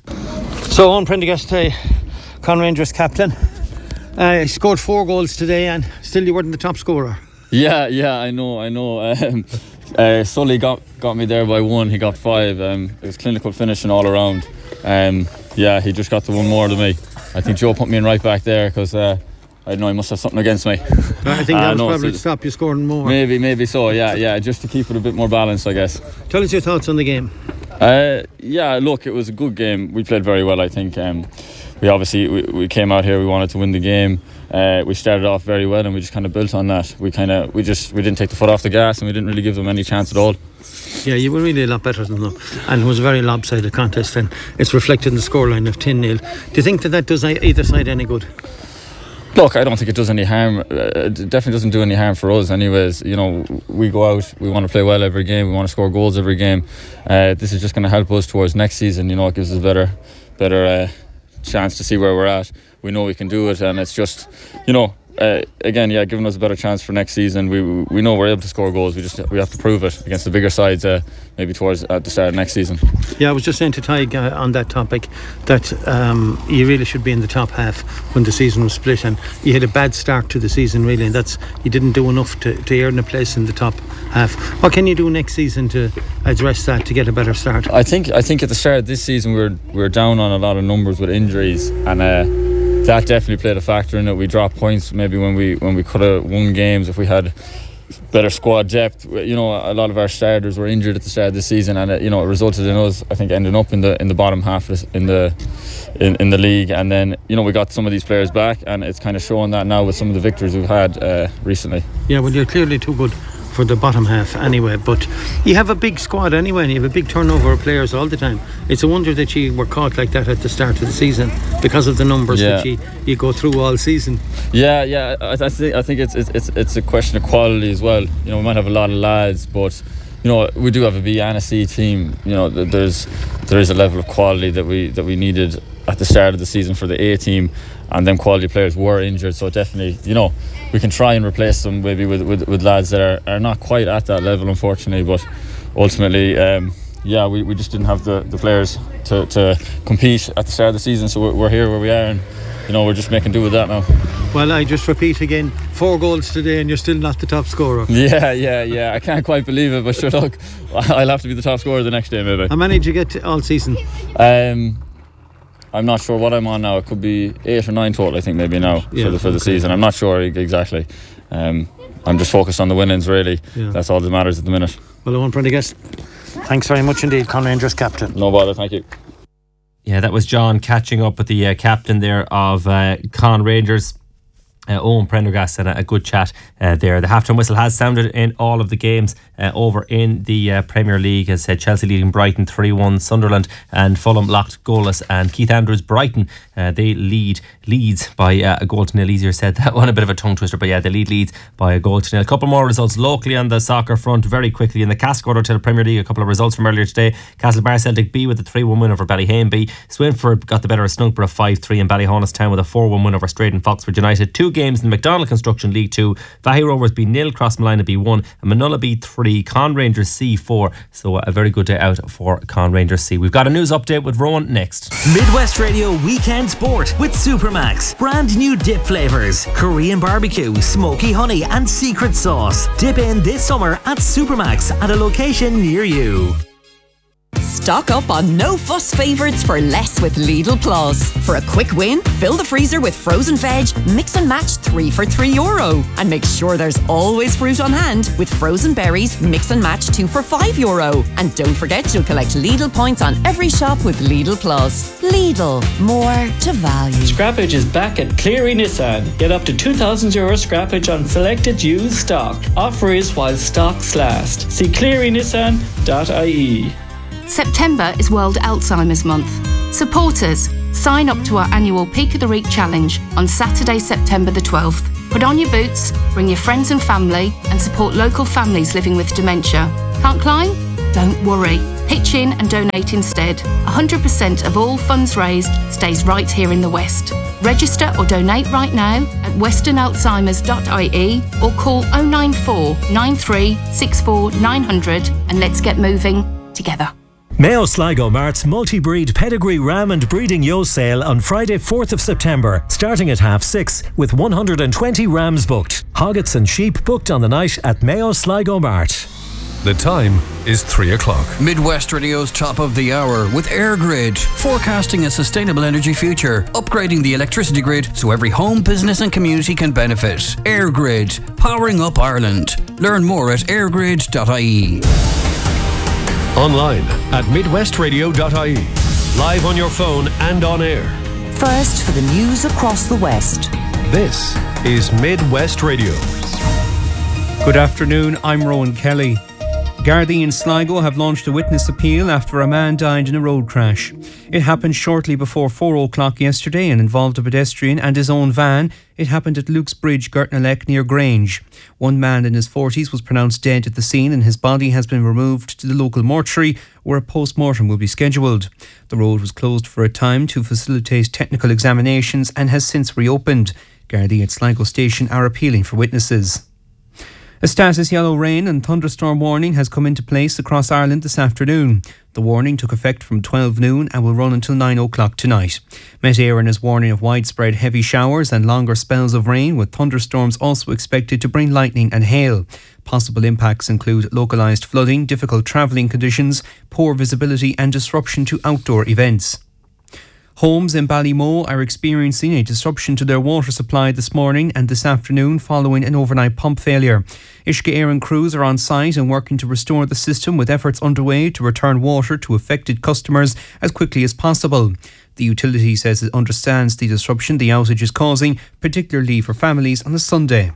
So Owen Prendergast, uh, Con Rangers captain, uh, he scored four goals today, and still you weren't the top scorer. Yeah, yeah, I know, I know. Um, uh, Sully got got me there by one. He got five. Um, it was clinical finishing all around. Um, yeah, he just got the one more than me. I think Joe put me in right back there because uh, I don't know, he must have something against me. I think that uh, was no, probably so to stop you scoring more. Maybe, maybe so. Yeah, yeah, just to keep it a bit more balanced, I guess. Tell us your thoughts on the game. Uh, yeah, look, it was a good game. We played very well, I think. Um, we obviously we, we came out here. We wanted to win the game. Uh, we started off very well, and we just kind of built on that. We kind of we just we didn't take the foot off the gas, and we didn't really give them any chance at all. Yeah, you were really a lot better than them, and it was a very lopsided contest, and it's reflected in the scoreline of ten nil. Do you think that that does either side any good? Look, I don't think it does any harm. Uh, it definitely doesn't do any harm for us anyways. You know, we go out, we want to play well every game, we want to score goals every game. Uh, this is just going to help us towards next season. You know, it gives us a better, better uh, chance to see where we're at. We know we can do it, and it's just, you know, uh, again, yeah, giving us a better chance for next season. We we know we're able to score goals. We just we have to prove it against the bigger sides, uh, maybe towards at the start of next season. Yeah, I was just saying to Tig uh, on that topic that um, you really should be in the top half when the season was split, and you had a bad start to the season really, and that's you didn't do enough to, to earn a place in the top half. What can you do next season to address that to get a better start? I think I think at the start of this season we were we were down on a lot of numbers with injuries, and uh, that definitely played a factor in it. We dropped points maybe when we when we could have won games if we had better squad depth. You know, a lot of our starters were injured at the start of the season, and it, you know, it resulted in us, I think, ending up in the in the bottom half in the in, in the league. And then, you know, we got some of these players back, and it's kind of showing that now with some of the victories we've had uh, recently. Yeah, well, you're clearly too good for the bottom half anyway, but you have a big squad anyway, and you have a big turnover of players all the time. It's a wonder that you were caught like that at the start of the season because of the numbers Yeah. that you, you go through all season. Yeah, yeah. I, I think I think it's it's it's a question of quality as well. You know, we might have a lot of lads, but you know, we do have a B and a C team. You know, there's there is a level of quality that we that we needed at the start of the season for the A team, and then quality players were injured. So definitely, you know, we can try and replace them maybe with with, with lads that are, are not quite at that level, unfortunately. But ultimately, um, yeah, we, we just didn't have the, the players to, to compete at the start of the season. So we're, we're here where we are, and you know, we're just making do with that now. Well, I just repeat again, four goals today and you're still not the top scorer. Yeah, yeah, yeah. I can't quite believe it, but sure, look, I'll have to be the top scorer the next day, maybe. How many did you get all season? Um, I'm not sure what I'm on now. It could be eight or nine total, I think, maybe now Yeah, for the for the okay. season. I'm not sure exactly. Um, I'm just focused on the winnings, really. Yeah. That's all that matters at the minute. Well, I want Prendergast, thanks very much indeed, Con Rangers captain. No bother, thank you. Yeah, that was John catching up with the uh, captain there of uh, Con Rangers. Uh, Owen Prendergast, and a, a good chat uh, there. The halftime whistle has sounded in all of the games uh, over in the uh, Premier League. As said, Chelsea leading Brighton three one, Sunderland and Fulham locked goalless, and Keith Andrews Brighton uh, they lead Leeds by uh, a goal to nil. Easier said that one, a bit of a tongue twister, but yeah, they lead Leeds by a goal to nil. A couple more results locally on the soccer front very quickly. In the Casco Hotel Premier League, a couple of results from earlier today. Castlebar Celtic B with a three one win over Ballyhame B. Swinford got the better of Snunkborough five three, and Ballyhonest Town with a four one win over Straden Foxford United. Two games in the McDonald Construction League two. Vahy Rovers B nil, Crossmolina B one, and Manola B three, Con Rangers C four. So a very good day out for Con Rangers C. We've got a news update with Rowan next. Midwest Radio Weekend Sport with Supermax. Brand new dip flavours. Korean barbecue, smoky honey and secret sauce. Dip in this summer at Supermax at a location near you. Stock up on no-fuss favourites for less with Lidl Plus. For a quick win, fill the freezer with frozen veg, mix and match three for three euro. And make sure there's always fruit on hand with frozen berries, mix and match two for five euro. And don't forget you'll collect Lidl points on every shop with Lidl Plus. Lidl, more to value. Scrappage is back at Cleary Nissan. Get up to two thousand euro scrappage on selected used stock. Offer is while stocks last. See cleary nissan dot I E. September is World Alzheimer's Month. Support us. Sign up to our annual Peak of the Week challenge on Saturday, September the twelfth. Put on your boots, bring your friends and family, and support local families living with dementia. Can't climb? Don't worry. Pitch in and donate instead. one hundred percent of all funds raised stays right here in the West. Register or donate right now at western alzheimers dot I E or call oh nine four, nine three, six four, nine hundred and let's get moving together. Mayo Sligo Mart's multi-breed pedigree ram and breeding ewe sale on Friday fourth of September, starting at half six with one hundred twenty rams booked. Hoggets and sheep booked on the night at Mayo Sligo Mart. The time is three o'clock. Midwest Radio's top of the hour with AirGrid, forecasting a sustainable energy future, upgrading the electricity grid so every home, business and community can benefit. AirGrid, powering up Ireland. Learn more at airgrid dot I E. Online at midwest radio dot I E. Live on your phone and on air. First for the news across the West. This is Midwest Radio. Good afternoon, I'm Rowan Kelly. Gardaí in Sligo have launched a witness appeal after a man died in a road crash. It happened shortly before four o'clock yesterday and involved a pedestrian and his own van. It happened at Luke's Bridge, Gertnalek, near Grange. One man in his forties was pronounced dead at the scene and his body has been removed to the local mortuary where a post-mortem will be scheduled. The road was closed for a time to facilitate technical examinations and has since reopened. Gardaí at Sligo Station are appealing for witnesses. A status yellow rain and thunderstorm warning has come into place across Ireland this afternoon. The warning took effect from twelve noon and will run until nine o'clock tonight. Met Éireann is warning of widespread heavy showers and longer spells of rain, with thunderstorms also expected to bring lightning and hail. Possible impacts include localised flooding, difficult travelling conditions, poor visibility and disruption to outdoor events. Homes in Ballymoe are experiencing a disruption to their water supply this morning and this afternoon following an overnight pump failure. Uisce Éireann crews are on site and working to restore the system, with efforts underway to return water to affected customers as quickly as possible. The utility says it understands the disruption the outage is causing, particularly for families on a Sunday.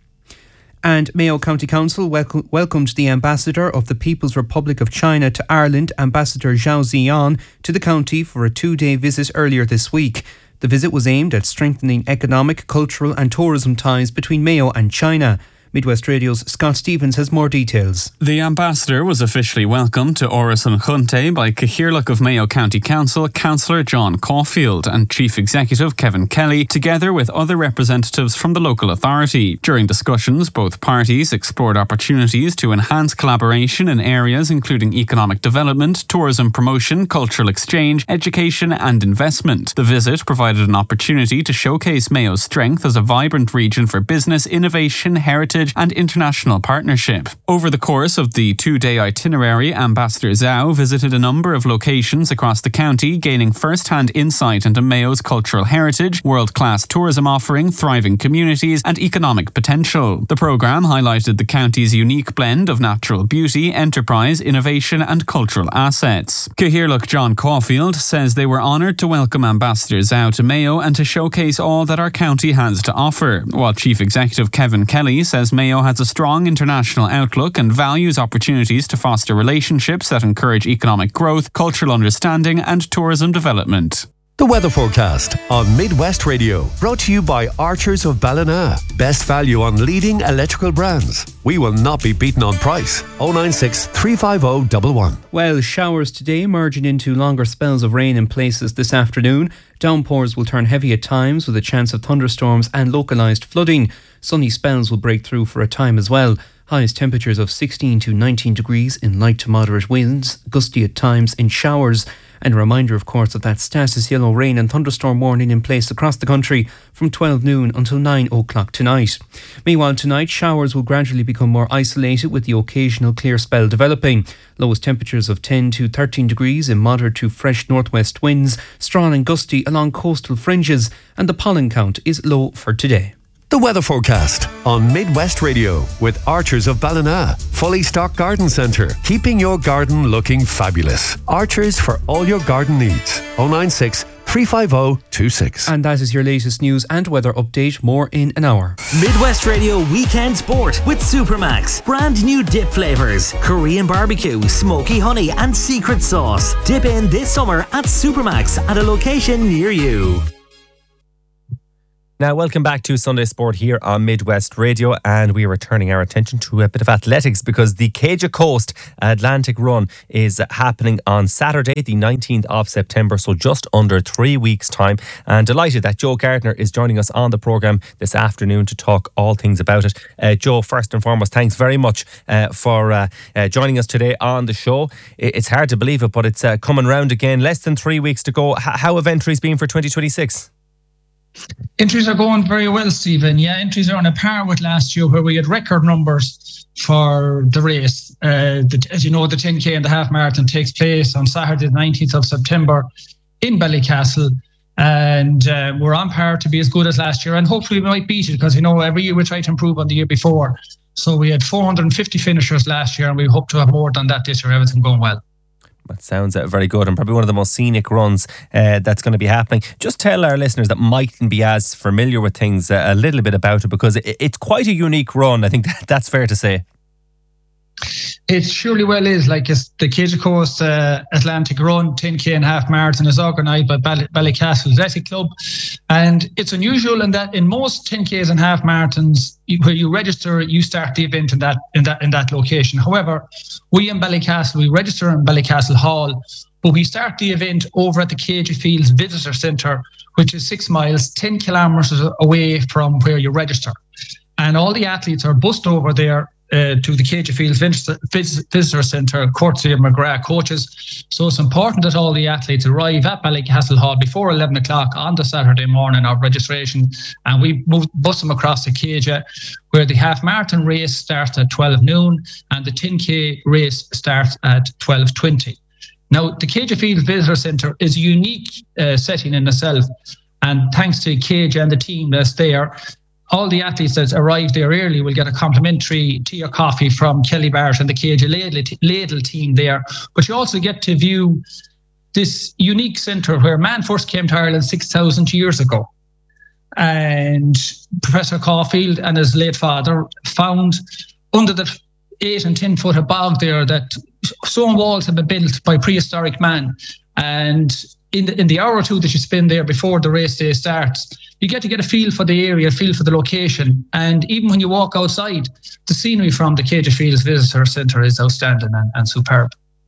And Mayo County Council wel- welcomed the Ambassador of the People's Republic of China to Ireland, Ambassador Zhao Ziyan, to the county for a two-day visit earlier this week. The visit was aimed at strengthening economic, cultural and tourism ties between Mayo and China. Midwest Radio's Scott Stevens has more details. The ambassador was officially welcomed to Oris an Chunte by Cathaoirleach of Mayo County Council, Councillor John Caulfield, and Chief Executive Kevin Kelly, together with other representatives from the local authority. During discussions, both parties explored opportunities to enhance collaboration in areas including economic development, tourism promotion, cultural exchange, education and investment. The visit provided an opportunity to showcase Mayo's strength as a vibrant region for business, innovation, heritage and international partnership. Over the course of the two-day itinerary, Ambassador Zhao visited a number of locations across the county, gaining first-hand insight into Mayo's cultural heritage, world-class tourism offering, thriving communities and economic potential. The programme highlighted the county's unique blend of natural beauty, enterprise, innovation and cultural assets. Cathaoirleach John Caulfield says they were honoured to welcome Ambassador Zhao to Mayo and to showcase all that our county has to offer, while Chief Executive Kevin Kelly says Mayo has a strong international outlook and values opportunities to foster relationships that encourage economic growth, cultural understanding and tourism development. The weather forecast on Midwest Radio, brought to you by Archers of Ballina. Best value on leading electrical brands. We will not be beaten on price. oh nine six, three five oh, one one. Well, showers today merging into longer spells of rain in places this afternoon. Downpours will turn heavy at times with a chance of thunderstorms and localised flooding. Sunny spells will break through for a time as well. Highest temperatures of sixteen to nineteen degrees in light to moderate winds, gusty at times in showers. And a reminder, of course, of that status yellow rain and thunderstorm warning in place across the country from twelve noon until nine o'clock tonight. Meanwhile, tonight, showers will gradually become more isolated with the occasional clear spell developing. Lowest temperatures of ten to thirteen degrees in moderate to fresh northwest winds, strong and gusty along coastal fringes, and the pollen count is low for today. The weather forecast on Midwest Radio with Archers of Ballina. Fully stocked garden centre, keeping your garden looking fabulous. Archers for all your garden needs. oh nine six, three five oh, two six. And that is your latest news and weather update. More in an hour. Midwest Radio Weekend Sport with Supermax. Brand new dip flavours. Korean barbecue, smoky honey and secret sauce. Dip in this summer at Supermax at a location near you. Now, welcome back to Sunday Sport here on Midwest Radio, and we are turning our attention to a bit of athletics because the Céide Coast Atlantic Run is happening on Saturday, the nineteenth of September, so just under three weeks' time. And delighted that Joe Gardner is joining us on the programme this afternoon to talk all things about it. Uh, Joe, first and foremost, thanks very much uh, for uh, uh, joining us today on the show. It's hard to believe it, but it's uh, coming round again. Less than three weeks to go. H- how have entries been for twenty twenty-six? Entries are going very well, Stephen. Yeah, entries are on a par with last year where we had record numbers for the race. Uh, the, as you know, the ten K and the half marathon takes place on Saturday, the nineteenth of September in Ballycastle. And uh, we're on par to be as good as last year. And hopefully we might beat it because, you know, every year we try to improve on the year before. So we had four hundred fifty finishers last year and we hope to have more than that this year, everything going well. That sounds uh, very good and probably one of the most scenic runs uh, that's going to be happening. Just tell our listeners that mightn't be as familiar with things uh, a little bit about it because it, it's quite a unique run. I think that, that's fair to say. It surely well is. Like it's the Céide Coast uh, Atlantic Run ten K and half marathon is organised by Bally- Ballycastle Athletic Club, and it's unusual in that in most ten Ks and half marathons you, where you register, you start the event in that in that in that location. However, we in Ballycastle we register in Ballycastle Hall, but we start the event over at the Céide Fields Visitor Centre, which is six miles, ten kilometres away from where you register, and all the athletes are bussed over there. Uh, to the Céide Fields Visitor Centre, courtesy of McGrath coaches. So it's important that all the athletes arrive at Ballycastle Hall before eleven o'clock on the Saturday morning of registration, and we move, bus them across to Céide, where the half marathon race starts at twelve noon and the ten K race starts at twelve twenty. Now, the Céide Fields Visitor Centre is a unique uh, setting in itself, and thanks to Céide and the team that's there, all the athletes that arrive there early will get a complimentary tea or coffee from Kelly Barrett and the Céide Ladle, Ladle team there. But you also get to view this unique centre where man first came to Ireland six thousand years ago. And Professor Caulfield and his late father found under the eight and ten foot of bog there that stone walls had been built by prehistoric man. And in the, in the hour or two that you spend there before the race day starts, you get to get a feel for the area, a feel for the location. And even when you walk outside, the scenery from the Céide Fields Visitor Centre is outstanding and, and superb.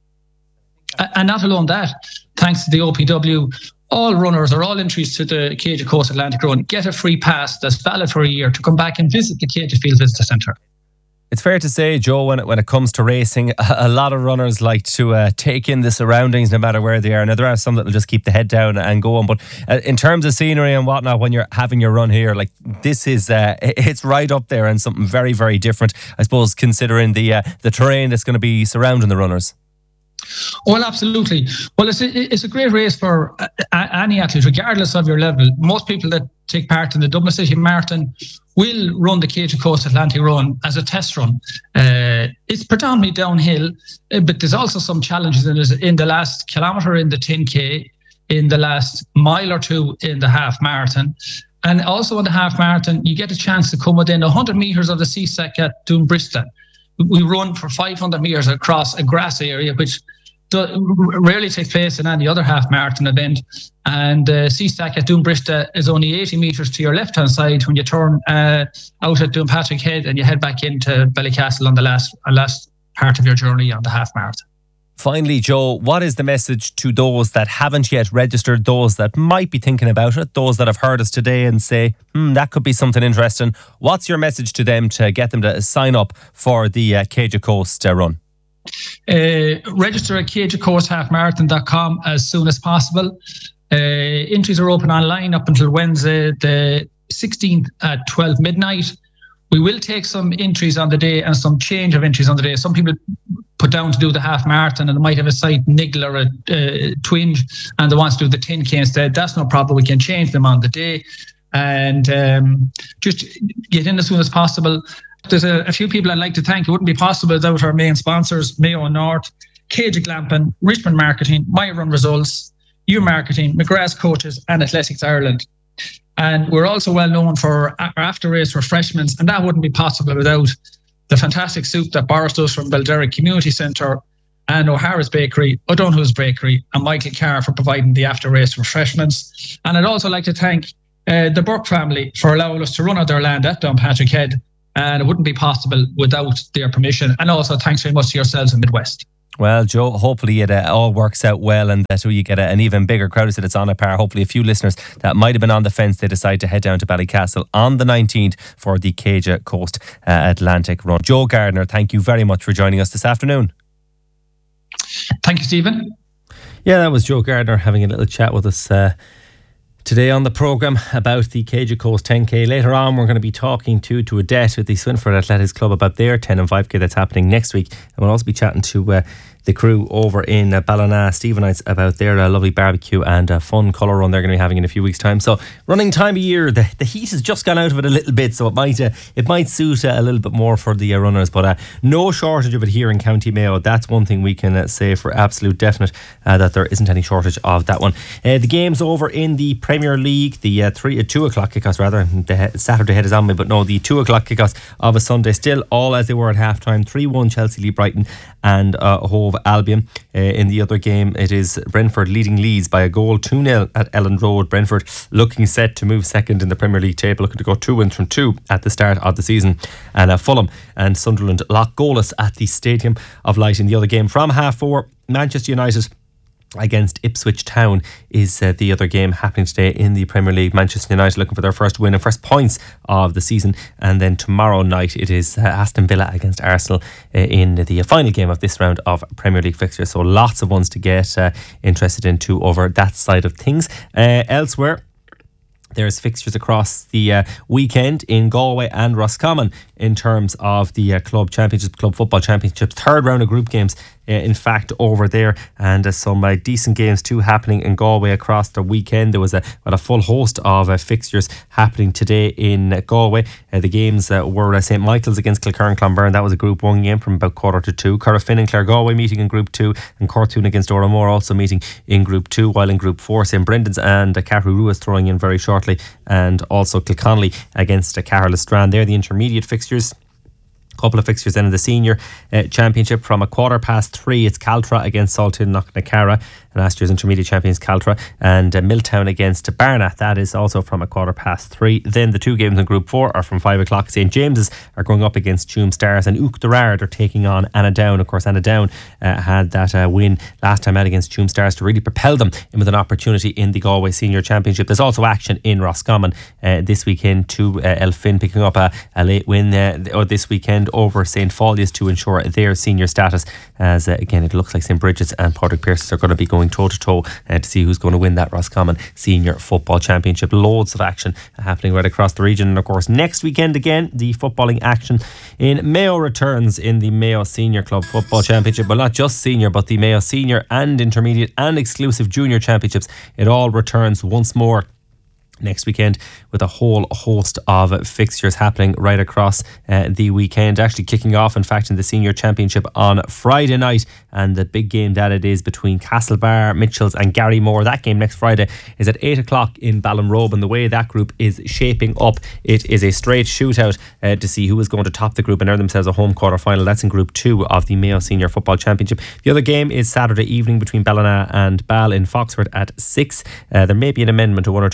And not alone that, thanks to the O P W, all runners or all entries to the Céide Coast Atlantic Run get a free pass that's valid for a year to come back and visit the Céide Fields Visitor Centre. It's fair to say, Joe, when it, when it comes to racing, a lot of runners like to uh, take in the surroundings no matter where they are. Now, there are some that will just keep the head down and go on. But uh, in terms of scenery and whatnot, when you're having your run here, like this is, uh, it's right up there and something very, very different, I suppose, considering the uh, the terrain that's going to be surrounding the runners. Well, absolutely. Well, it's a, it's a great race for any athlete, regardless of your level. Most people that take part in the Dublin City Marathon will run the Céide Coast Atlantic Run as a test run. Uh, it's predominantly downhill, but there's also some challenges in, it. in the last kilometre in the ten K, in the last mile or two in the half marathon. And also in the half marathon, you get a chance to come within one hundred metres of the C S A C at Doonbrista. We run for five hundred metres across a grass area, which rarely takes place in any other half marathon event. And uh, C S A C at Doonbrista is only eighty metres to your left hand side when you turn uh, out at Doonpatrick Head and you head back into Ballycastle on the last uh, last part of your journey on the half marathon. Finally, Joe, what is the message to those that haven't yet registered, those that might be thinking about it, those that have heard us today and say, hmm, that could be something interesting? What's your message to them to get them to sign up for the uh, Céide Coast uh, run? Uh, register at céide coast half marathon dot com as soon as possible. Uh, entries are open online up until Wednesday the sixteenth at twelve midnight. We will take some entries on the day and some change of entries on the day. Some people put down to do the half marathon and they might have a slight niggle or a uh, twinge and they want to do the ten K instead. That's no problem. We can change them on the day and um, just get in as soon as possible. There's a, a few people I'd like to thank. It wouldn't be possible without our main sponsors, Mayo North, Céide Glampin, Richmond Marketing, My Run Results, U Marketing, McGrath's Coaches and Athletics Ireland. And we're also well known for our after-race refreshments, and that wouldn't be possible without the fantastic soup that Boris does from Belderrick Community Centre and O'Hara's Bakery, O'Donoghue's Bakery, and Michael Carr for providing the after-race refreshments. And I'd also like to thank uh, the Burke family for allowing us to run out their land at Downpatrick Head, and it wouldn't be possible without their permission. And also thanks very much to yourselves in Midwest. Well, Joe, hopefully it uh, all works out well and that you get a, an even bigger crowd as it's on a par. Hopefully a few listeners that might have been on the fence, they decide to head down to Ballycastle on the nineteenth for the Céide Coast uh, Atlantic Run. Joe Gardner, thank you very much for joining us this afternoon. Thank you, Stephen. Yeah, that was Joe Gardner having a little chat with us uh, today on the programme about the Céide Coast ten K. Later on, we're going to be talking to to Odette with the Swinford Athletics Club about their ten and five K that's happening next week. And we'll also be chatting to uh, the crew over in uh, Ballina, Stephenites, about their uh, lovely barbecue and uh, fun colour run they're going to be having in a few weeks' time. So, running time of year, the, the heat has just gone out of it a little bit, so it might uh, it might suit uh, a little bit more for the uh, runners. But uh, no shortage of it here in County Mayo. That's one thing we can uh, say for absolute definite, uh, that there isn't any shortage of that one. Uh, the game's over in the Premier League, the uh, three uh, two o'clock kickoffs rather. The he- Saturday head is on me, but no, the two o'clock kickoffs of a Sunday still all as they were at half time. three one Chelsea lead Brighton and uh, Hove Albion. Uh, in the other game, it is Brentford leading Leeds by a goal, two nil at Elland Road. Brentford looking set to move second in the Premier League table, looking to go two wins from two at the start of the season. And uh, Fulham and Sunderland lock goalless at the Stadium of Light. In the other game from half four, Manchester United against Ipswich Town is uh, the other game happening today in the Premier League. Manchester United looking for their first win and first points of the season. And then tomorrow night it is uh, Aston Villa against Arsenal uh, in the final game of this round of Premier League fixtures. So lots of ones to get uh, interested into over that side of things. Uh, elsewhere, there's fixtures across the uh, weekend in Galway and Roscommon in terms of the uh, club championship, club football championship, third round of group games. Uh, in fact, over there, and uh, some uh, decent games too happening in Galway across the weekend. There was a, well, a full host of uh, fixtures happening today in uh, Galway. Uh, the games uh, were uh, Saint Michael's against Kilkerran Clonberne. That was a Group One game from about quarter to two. Corofin and Clare Galway meeting in Group Two, and Cortoon against Oramore also meeting in Group Two. While in Group Four, Saint Brendan's and uh, Carrew Ruas throwing in very shortly, and also Kilconnelly against uh, Carroll Strand. They're the intermediate fixtures. Couple of fixtures then in the senior uh, championship from a quarter past three. It's Caltra against Saltown Knocknacara, last year's intermediate champions Caltra, and uh, Milltown against Barna. That is also from a quarter past three. Then the two games in Group Four are from five o'clock. Saint James's are going up against Tuam Stars, and Ook Derard are taking on Annadown. Of course, Annadown uh, had that uh, win last time out against Tuam Stars to really propel them in with an opportunity in the Galway Senior Championship. There's also action in Roscommon uh, this weekend to uh, Elphin picking up a, a late win uh, this weekend over Saint Faulius to ensure their senior status, as uh, again it looks like Saint Bridget's and Patrick Pearson are going to be going toe to toe to see who's going to win that Roscommon Senior Football Championship. Loads of action happening right across the region, and of course next weekend again the footballing action in Mayo returns in the Mayo Senior Club Football Championship. Well, not just senior, but the Mayo Senior and Intermediate and Exclusive Junior Championships. It all returns once more next weekend with a whole host of fixtures happening right across uh, the weekend. Actually kicking off in fact in the senior championship on Friday night, and the big game that it is between Castlebar, Mitchells and Garrymore. That game next Friday is at eight o'clock in Ballinrobe, and the way that group is shaping up, it is a straight shootout uh, to see who is going to top the group and earn themselves a home quarter final. That's in Group two of the Mayo Senior Football Championship. The other game is Saturday evening between Ballina and Ball in Foxford at six. Uh, there may be an amendment to one or two of these fixtures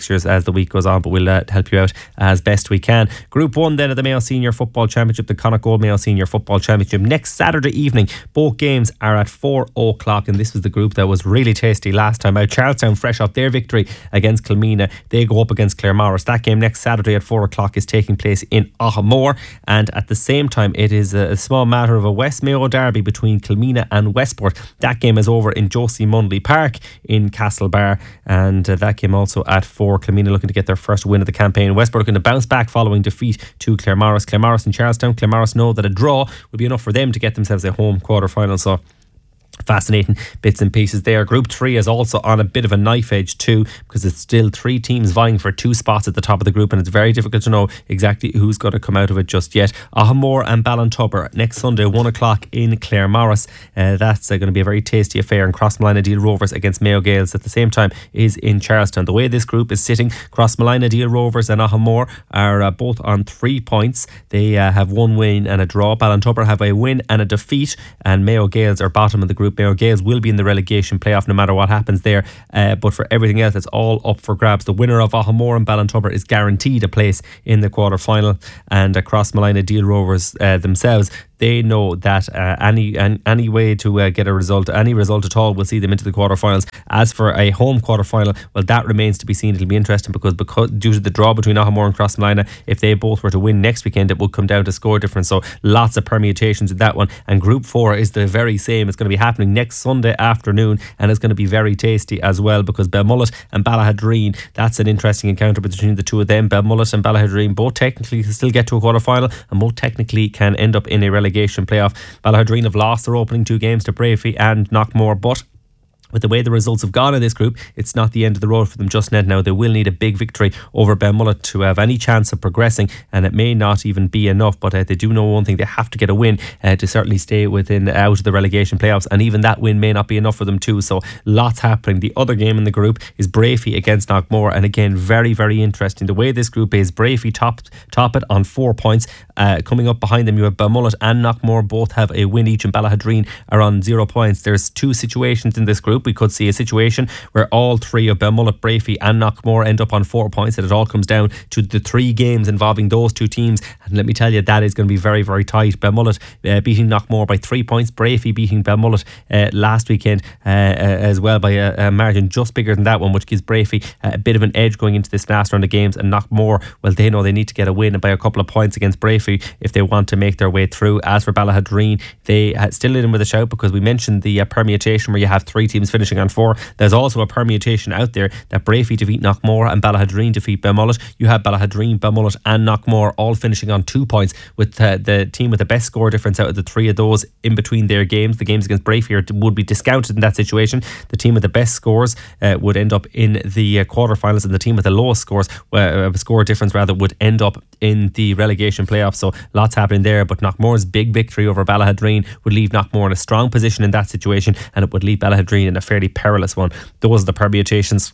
fixtures as the week goes on, but we'll uh, help you out as best we can. Group one then of the Mayo Senior Football Championship, the Connacht Gold Mayo Senior Football Championship, next Saturday evening. Both games are at four o'clock, and this was the group that was really tasty last time out. Charlestown, fresh off their victory against Kilmena, they go up against Claremorris. That game next Saturday at four o'clock is taking place in Ahamore, and at the same time it is a small matter of a West Mayo derby between Kilmena and Westport. That game is over in Josie Munley Park in Castlebar, and uh, that game also at four. Kilmena looking to get their first win of the campaign. Westport looking to bounce back following defeat to Claremorris. Claremorris and Charlestown. Claremorris know that a draw will be enough for them to get themselves a home quarter final, so fascinating bits and pieces there. Group three is also on a bit of a knife edge too, because it's still three teams vying for two spots at the top of the group, and it's very difficult to know exactly who's going to come out of it just yet. Ahamore and Ballintubber next Sunday, one o'clock in Claremorris. Uh, that's uh, going to be a very tasty affair. And Crossmolina Deal Rovers against Mayo Gales at the same time is in Charlestown. The way this group is sitting, Crossmolina Deal Rovers and Ahamore are uh, both on three points. They uh, have one win and a draw. Ballintubber have a win and a defeat, and Mayo Gales are bottom of the group. Mayo Gales will be in the relegation playoff no matter what happens there, uh, but for everything else it's all up for grabs. The winner of Ahamore and Ballintubber is guaranteed a place in the quarter final, and across Malina Deal Rovers uh, themselves, they know that uh, any an, any way to uh, get a result, any result at all, will see them into the quarterfinals. As for a home quarterfinal, well, that remains to be seen. It'll be interesting because because due to the draw between Ahamore and Crossmolina, if they both were to win next weekend, it will come down to score difference. So lots of permutations with that one. And Group Four is the very same. It's going to be happening next Sunday afternoon, and it's going to be very tasty as well, because Belmullet and Ballahadreen, that's an interesting encounter between the two of them. Belmullet and Ballahadreen both technically can still get to a quarterfinal, and both technically can end up in a relegation playoff. Ballahadreen have lost their opening two games to Brafey and Knockmore, but with the way the results have gone in this group, it's not the end of the road for them just yet. Now they will need a big victory over Belmullet to have any chance of progressing, and it may not even be enough, but uh, they do know one thing: they have to get a win uh, to certainly stay within out of the relegation playoffs, and even that win may not be enough for them too. So lots happening. The other game in the group is Brafey against Knockmore, and again very very interesting. The way this group is, Brafey top top it on four points. Uh, coming up behind them you have Belmullet and Knockmore, both have a win each, and Ballahadreen are on zero points. There's two situations in this group. We could see a situation where all three of Belmullet, Brafey and Knockmore end up on four points, and it all comes down to the three games involving those two teams. And let me tell you, that is going to be very very tight. Belmullet uh, beating Knockmore by three points, Brafey beating Belmullet uh, last weekend uh, uh, as well by a, a margin just bigger than that one, which gives Brafey uh, a bit of an edge going into this last round of games. And Knockmore, well, they know they need to get a win by a couple of points against Brafey if they want to make their way through. As for Ballahadreen, they uh, still in with a shout, because we mentioned the uh, permutation where you have three teams finishing on four. There's also a permutation out there that Brafey defeat Knockmore and Ballahadreen defeat Belmullet. You have Ballahadreen, Belmullet and Knockmore all finishing on two points, with uh, the team with the best score difference out of the three of those in between their games. The games against Brafey are, would be discounted in that situation. The team with the best scores uh, would end up in the uh, quarterfinals, and the team with the lowest scores, uh, score difference rather, would end up in the relegation playoffs. So lots happening there, but Knockmore's big victory over Ballahadreen would leave Knockmore in a strong position in that situation, and it would leave Ballahadreen in a fairly perilous one. Those are the permutations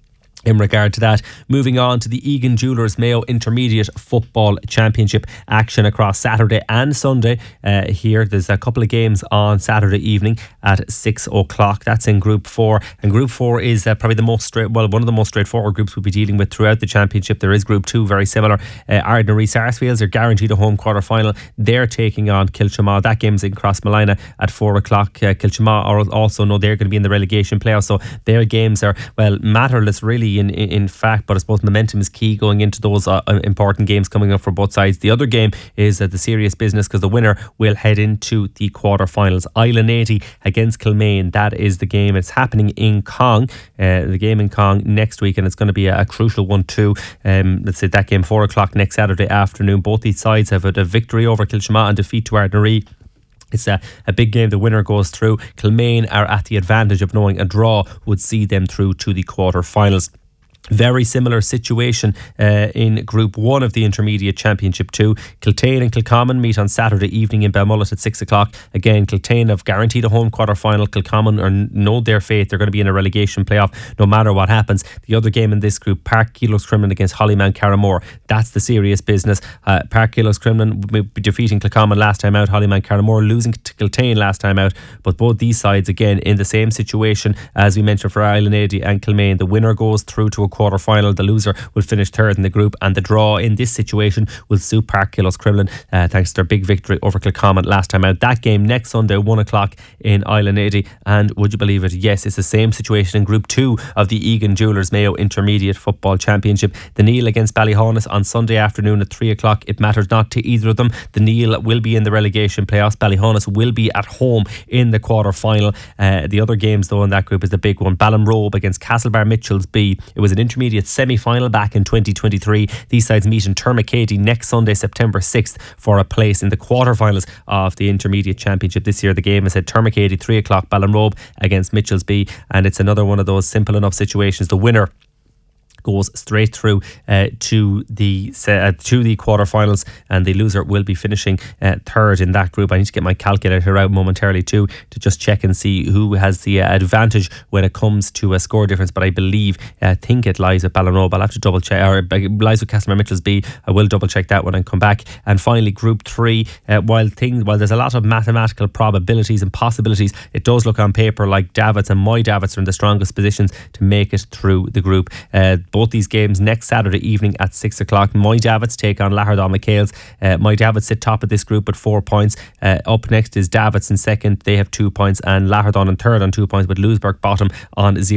in regard to that. Moving on to the Egan Jewellers Mayo Intermediate Football Championship action across Saturday and Sunday. Uh, here, there's a couple of games on Saturday evening at six o'clock. That's in Group Four, and Group Four is uh, probably the most straight, well, one of the most straightforward groups we'll be dealing with throughout the championship. There is Group Two, very similar. Uh, Ardnaree Sarsfields are guaranteed a home quarter final. They're taking on Kilchamaw. That game's in Crossmolina at four o'clock. Uh, Kilchamaw also know they're going to be in the relegation playoffs, so their games are, well, matterless really. In, in fact, but I suppose momentum is key going into those uh, important games coming up for both sides. The other game is uh, the serious business, because the winner will head into the quarterfinals. Island eighty against Kilmaine. That is the game. It's happening in Cong. Uh, the game in Cong next week, and it's going to be a, a crucial one too. Um, let's say that game four o'clock next Saturday afternoon. Both these sides have had a victory over Kilchamaw and defeat to Ardnaree. It's a, a big game. The winner goes through. Kilmaine are at the advantage of knowing a draw would see them through to the quarterfinals. Very similar situation uh, in Group one of the Intermediate Championship two. Kiltane and Kilcommon meet on Saturday evening in Belmullet at six o'clock. Again, Kiltane have guaranteed a home quarter final. Kilcommon are know their fate. They're going to be in a relegation playoff no matter what happens. The other game in this group, Park Kilos Crimlin against Hollymount Carramore. That's the serious business. Uh, Park Kilos Crimlin will be defeating Kilcommon last time out. Hollymount Carramore losing to Kiltane last time out. But both these sides again in the same situation as we mentioned for Island eighty and Kilmaine. The winner goes through to a quarter final. The loser will finish third in the group, and the draw in this situation will suit Park Killos Cremlin uh, thanks to their big victory over Kilcommon last time out. That game next Sunday, one o'clock in Island eighty, and would you believe it, yes, it's the same situation in Group two of the Egan Jewellers Mayo Intermediate Football Championship. The Neil against Ballyhaunis on Sunday afternoon at three o'clock. It matters not to either of them. The Neil will be in the relegation playoffs. Ballyhaunis will be at home in the quarter final. Uh, the other games though in that group is the big one, Ballinrobe against Castlebar Mitchells B. It was an intermediate semi-final back in twenty twenty-three. These sides meet in Termacady next Sunday, September sixth, for a place in the quarterfinals of the intermediate championship. This year the game is at Termacady, three o'clock, Ballinrobe against Mitchells B, and it's another one of those simple enough situations. The winner goes straight through uh, to the uh, to the quarterfinals, and the loser will be finishing uh, third in that group. I need to get my calculator out momentarily too to just check and see who has the uh, advantage when it comes to a score difference. But I believe, I uh, think it lies at Ballinrobe. I'll have to double check, or it lies with Castlebar Mitchells B. I will double check that when I come back. And finally, Group Three. Uh, while things, while there's a lot of mathematical probabilities and possibilities, it does look on paper like Davits and My Davits are in the strongest positions to make it through the group. Uh, Both these games next Saturday evening at six o'clock. My Davits take on Lahardon McHale's. Uh, My Davits sit top of this group at four points. Uh, up next is Davits in second. They have two points, and Lahardon in third on two points, but Louisburg bottom on zero.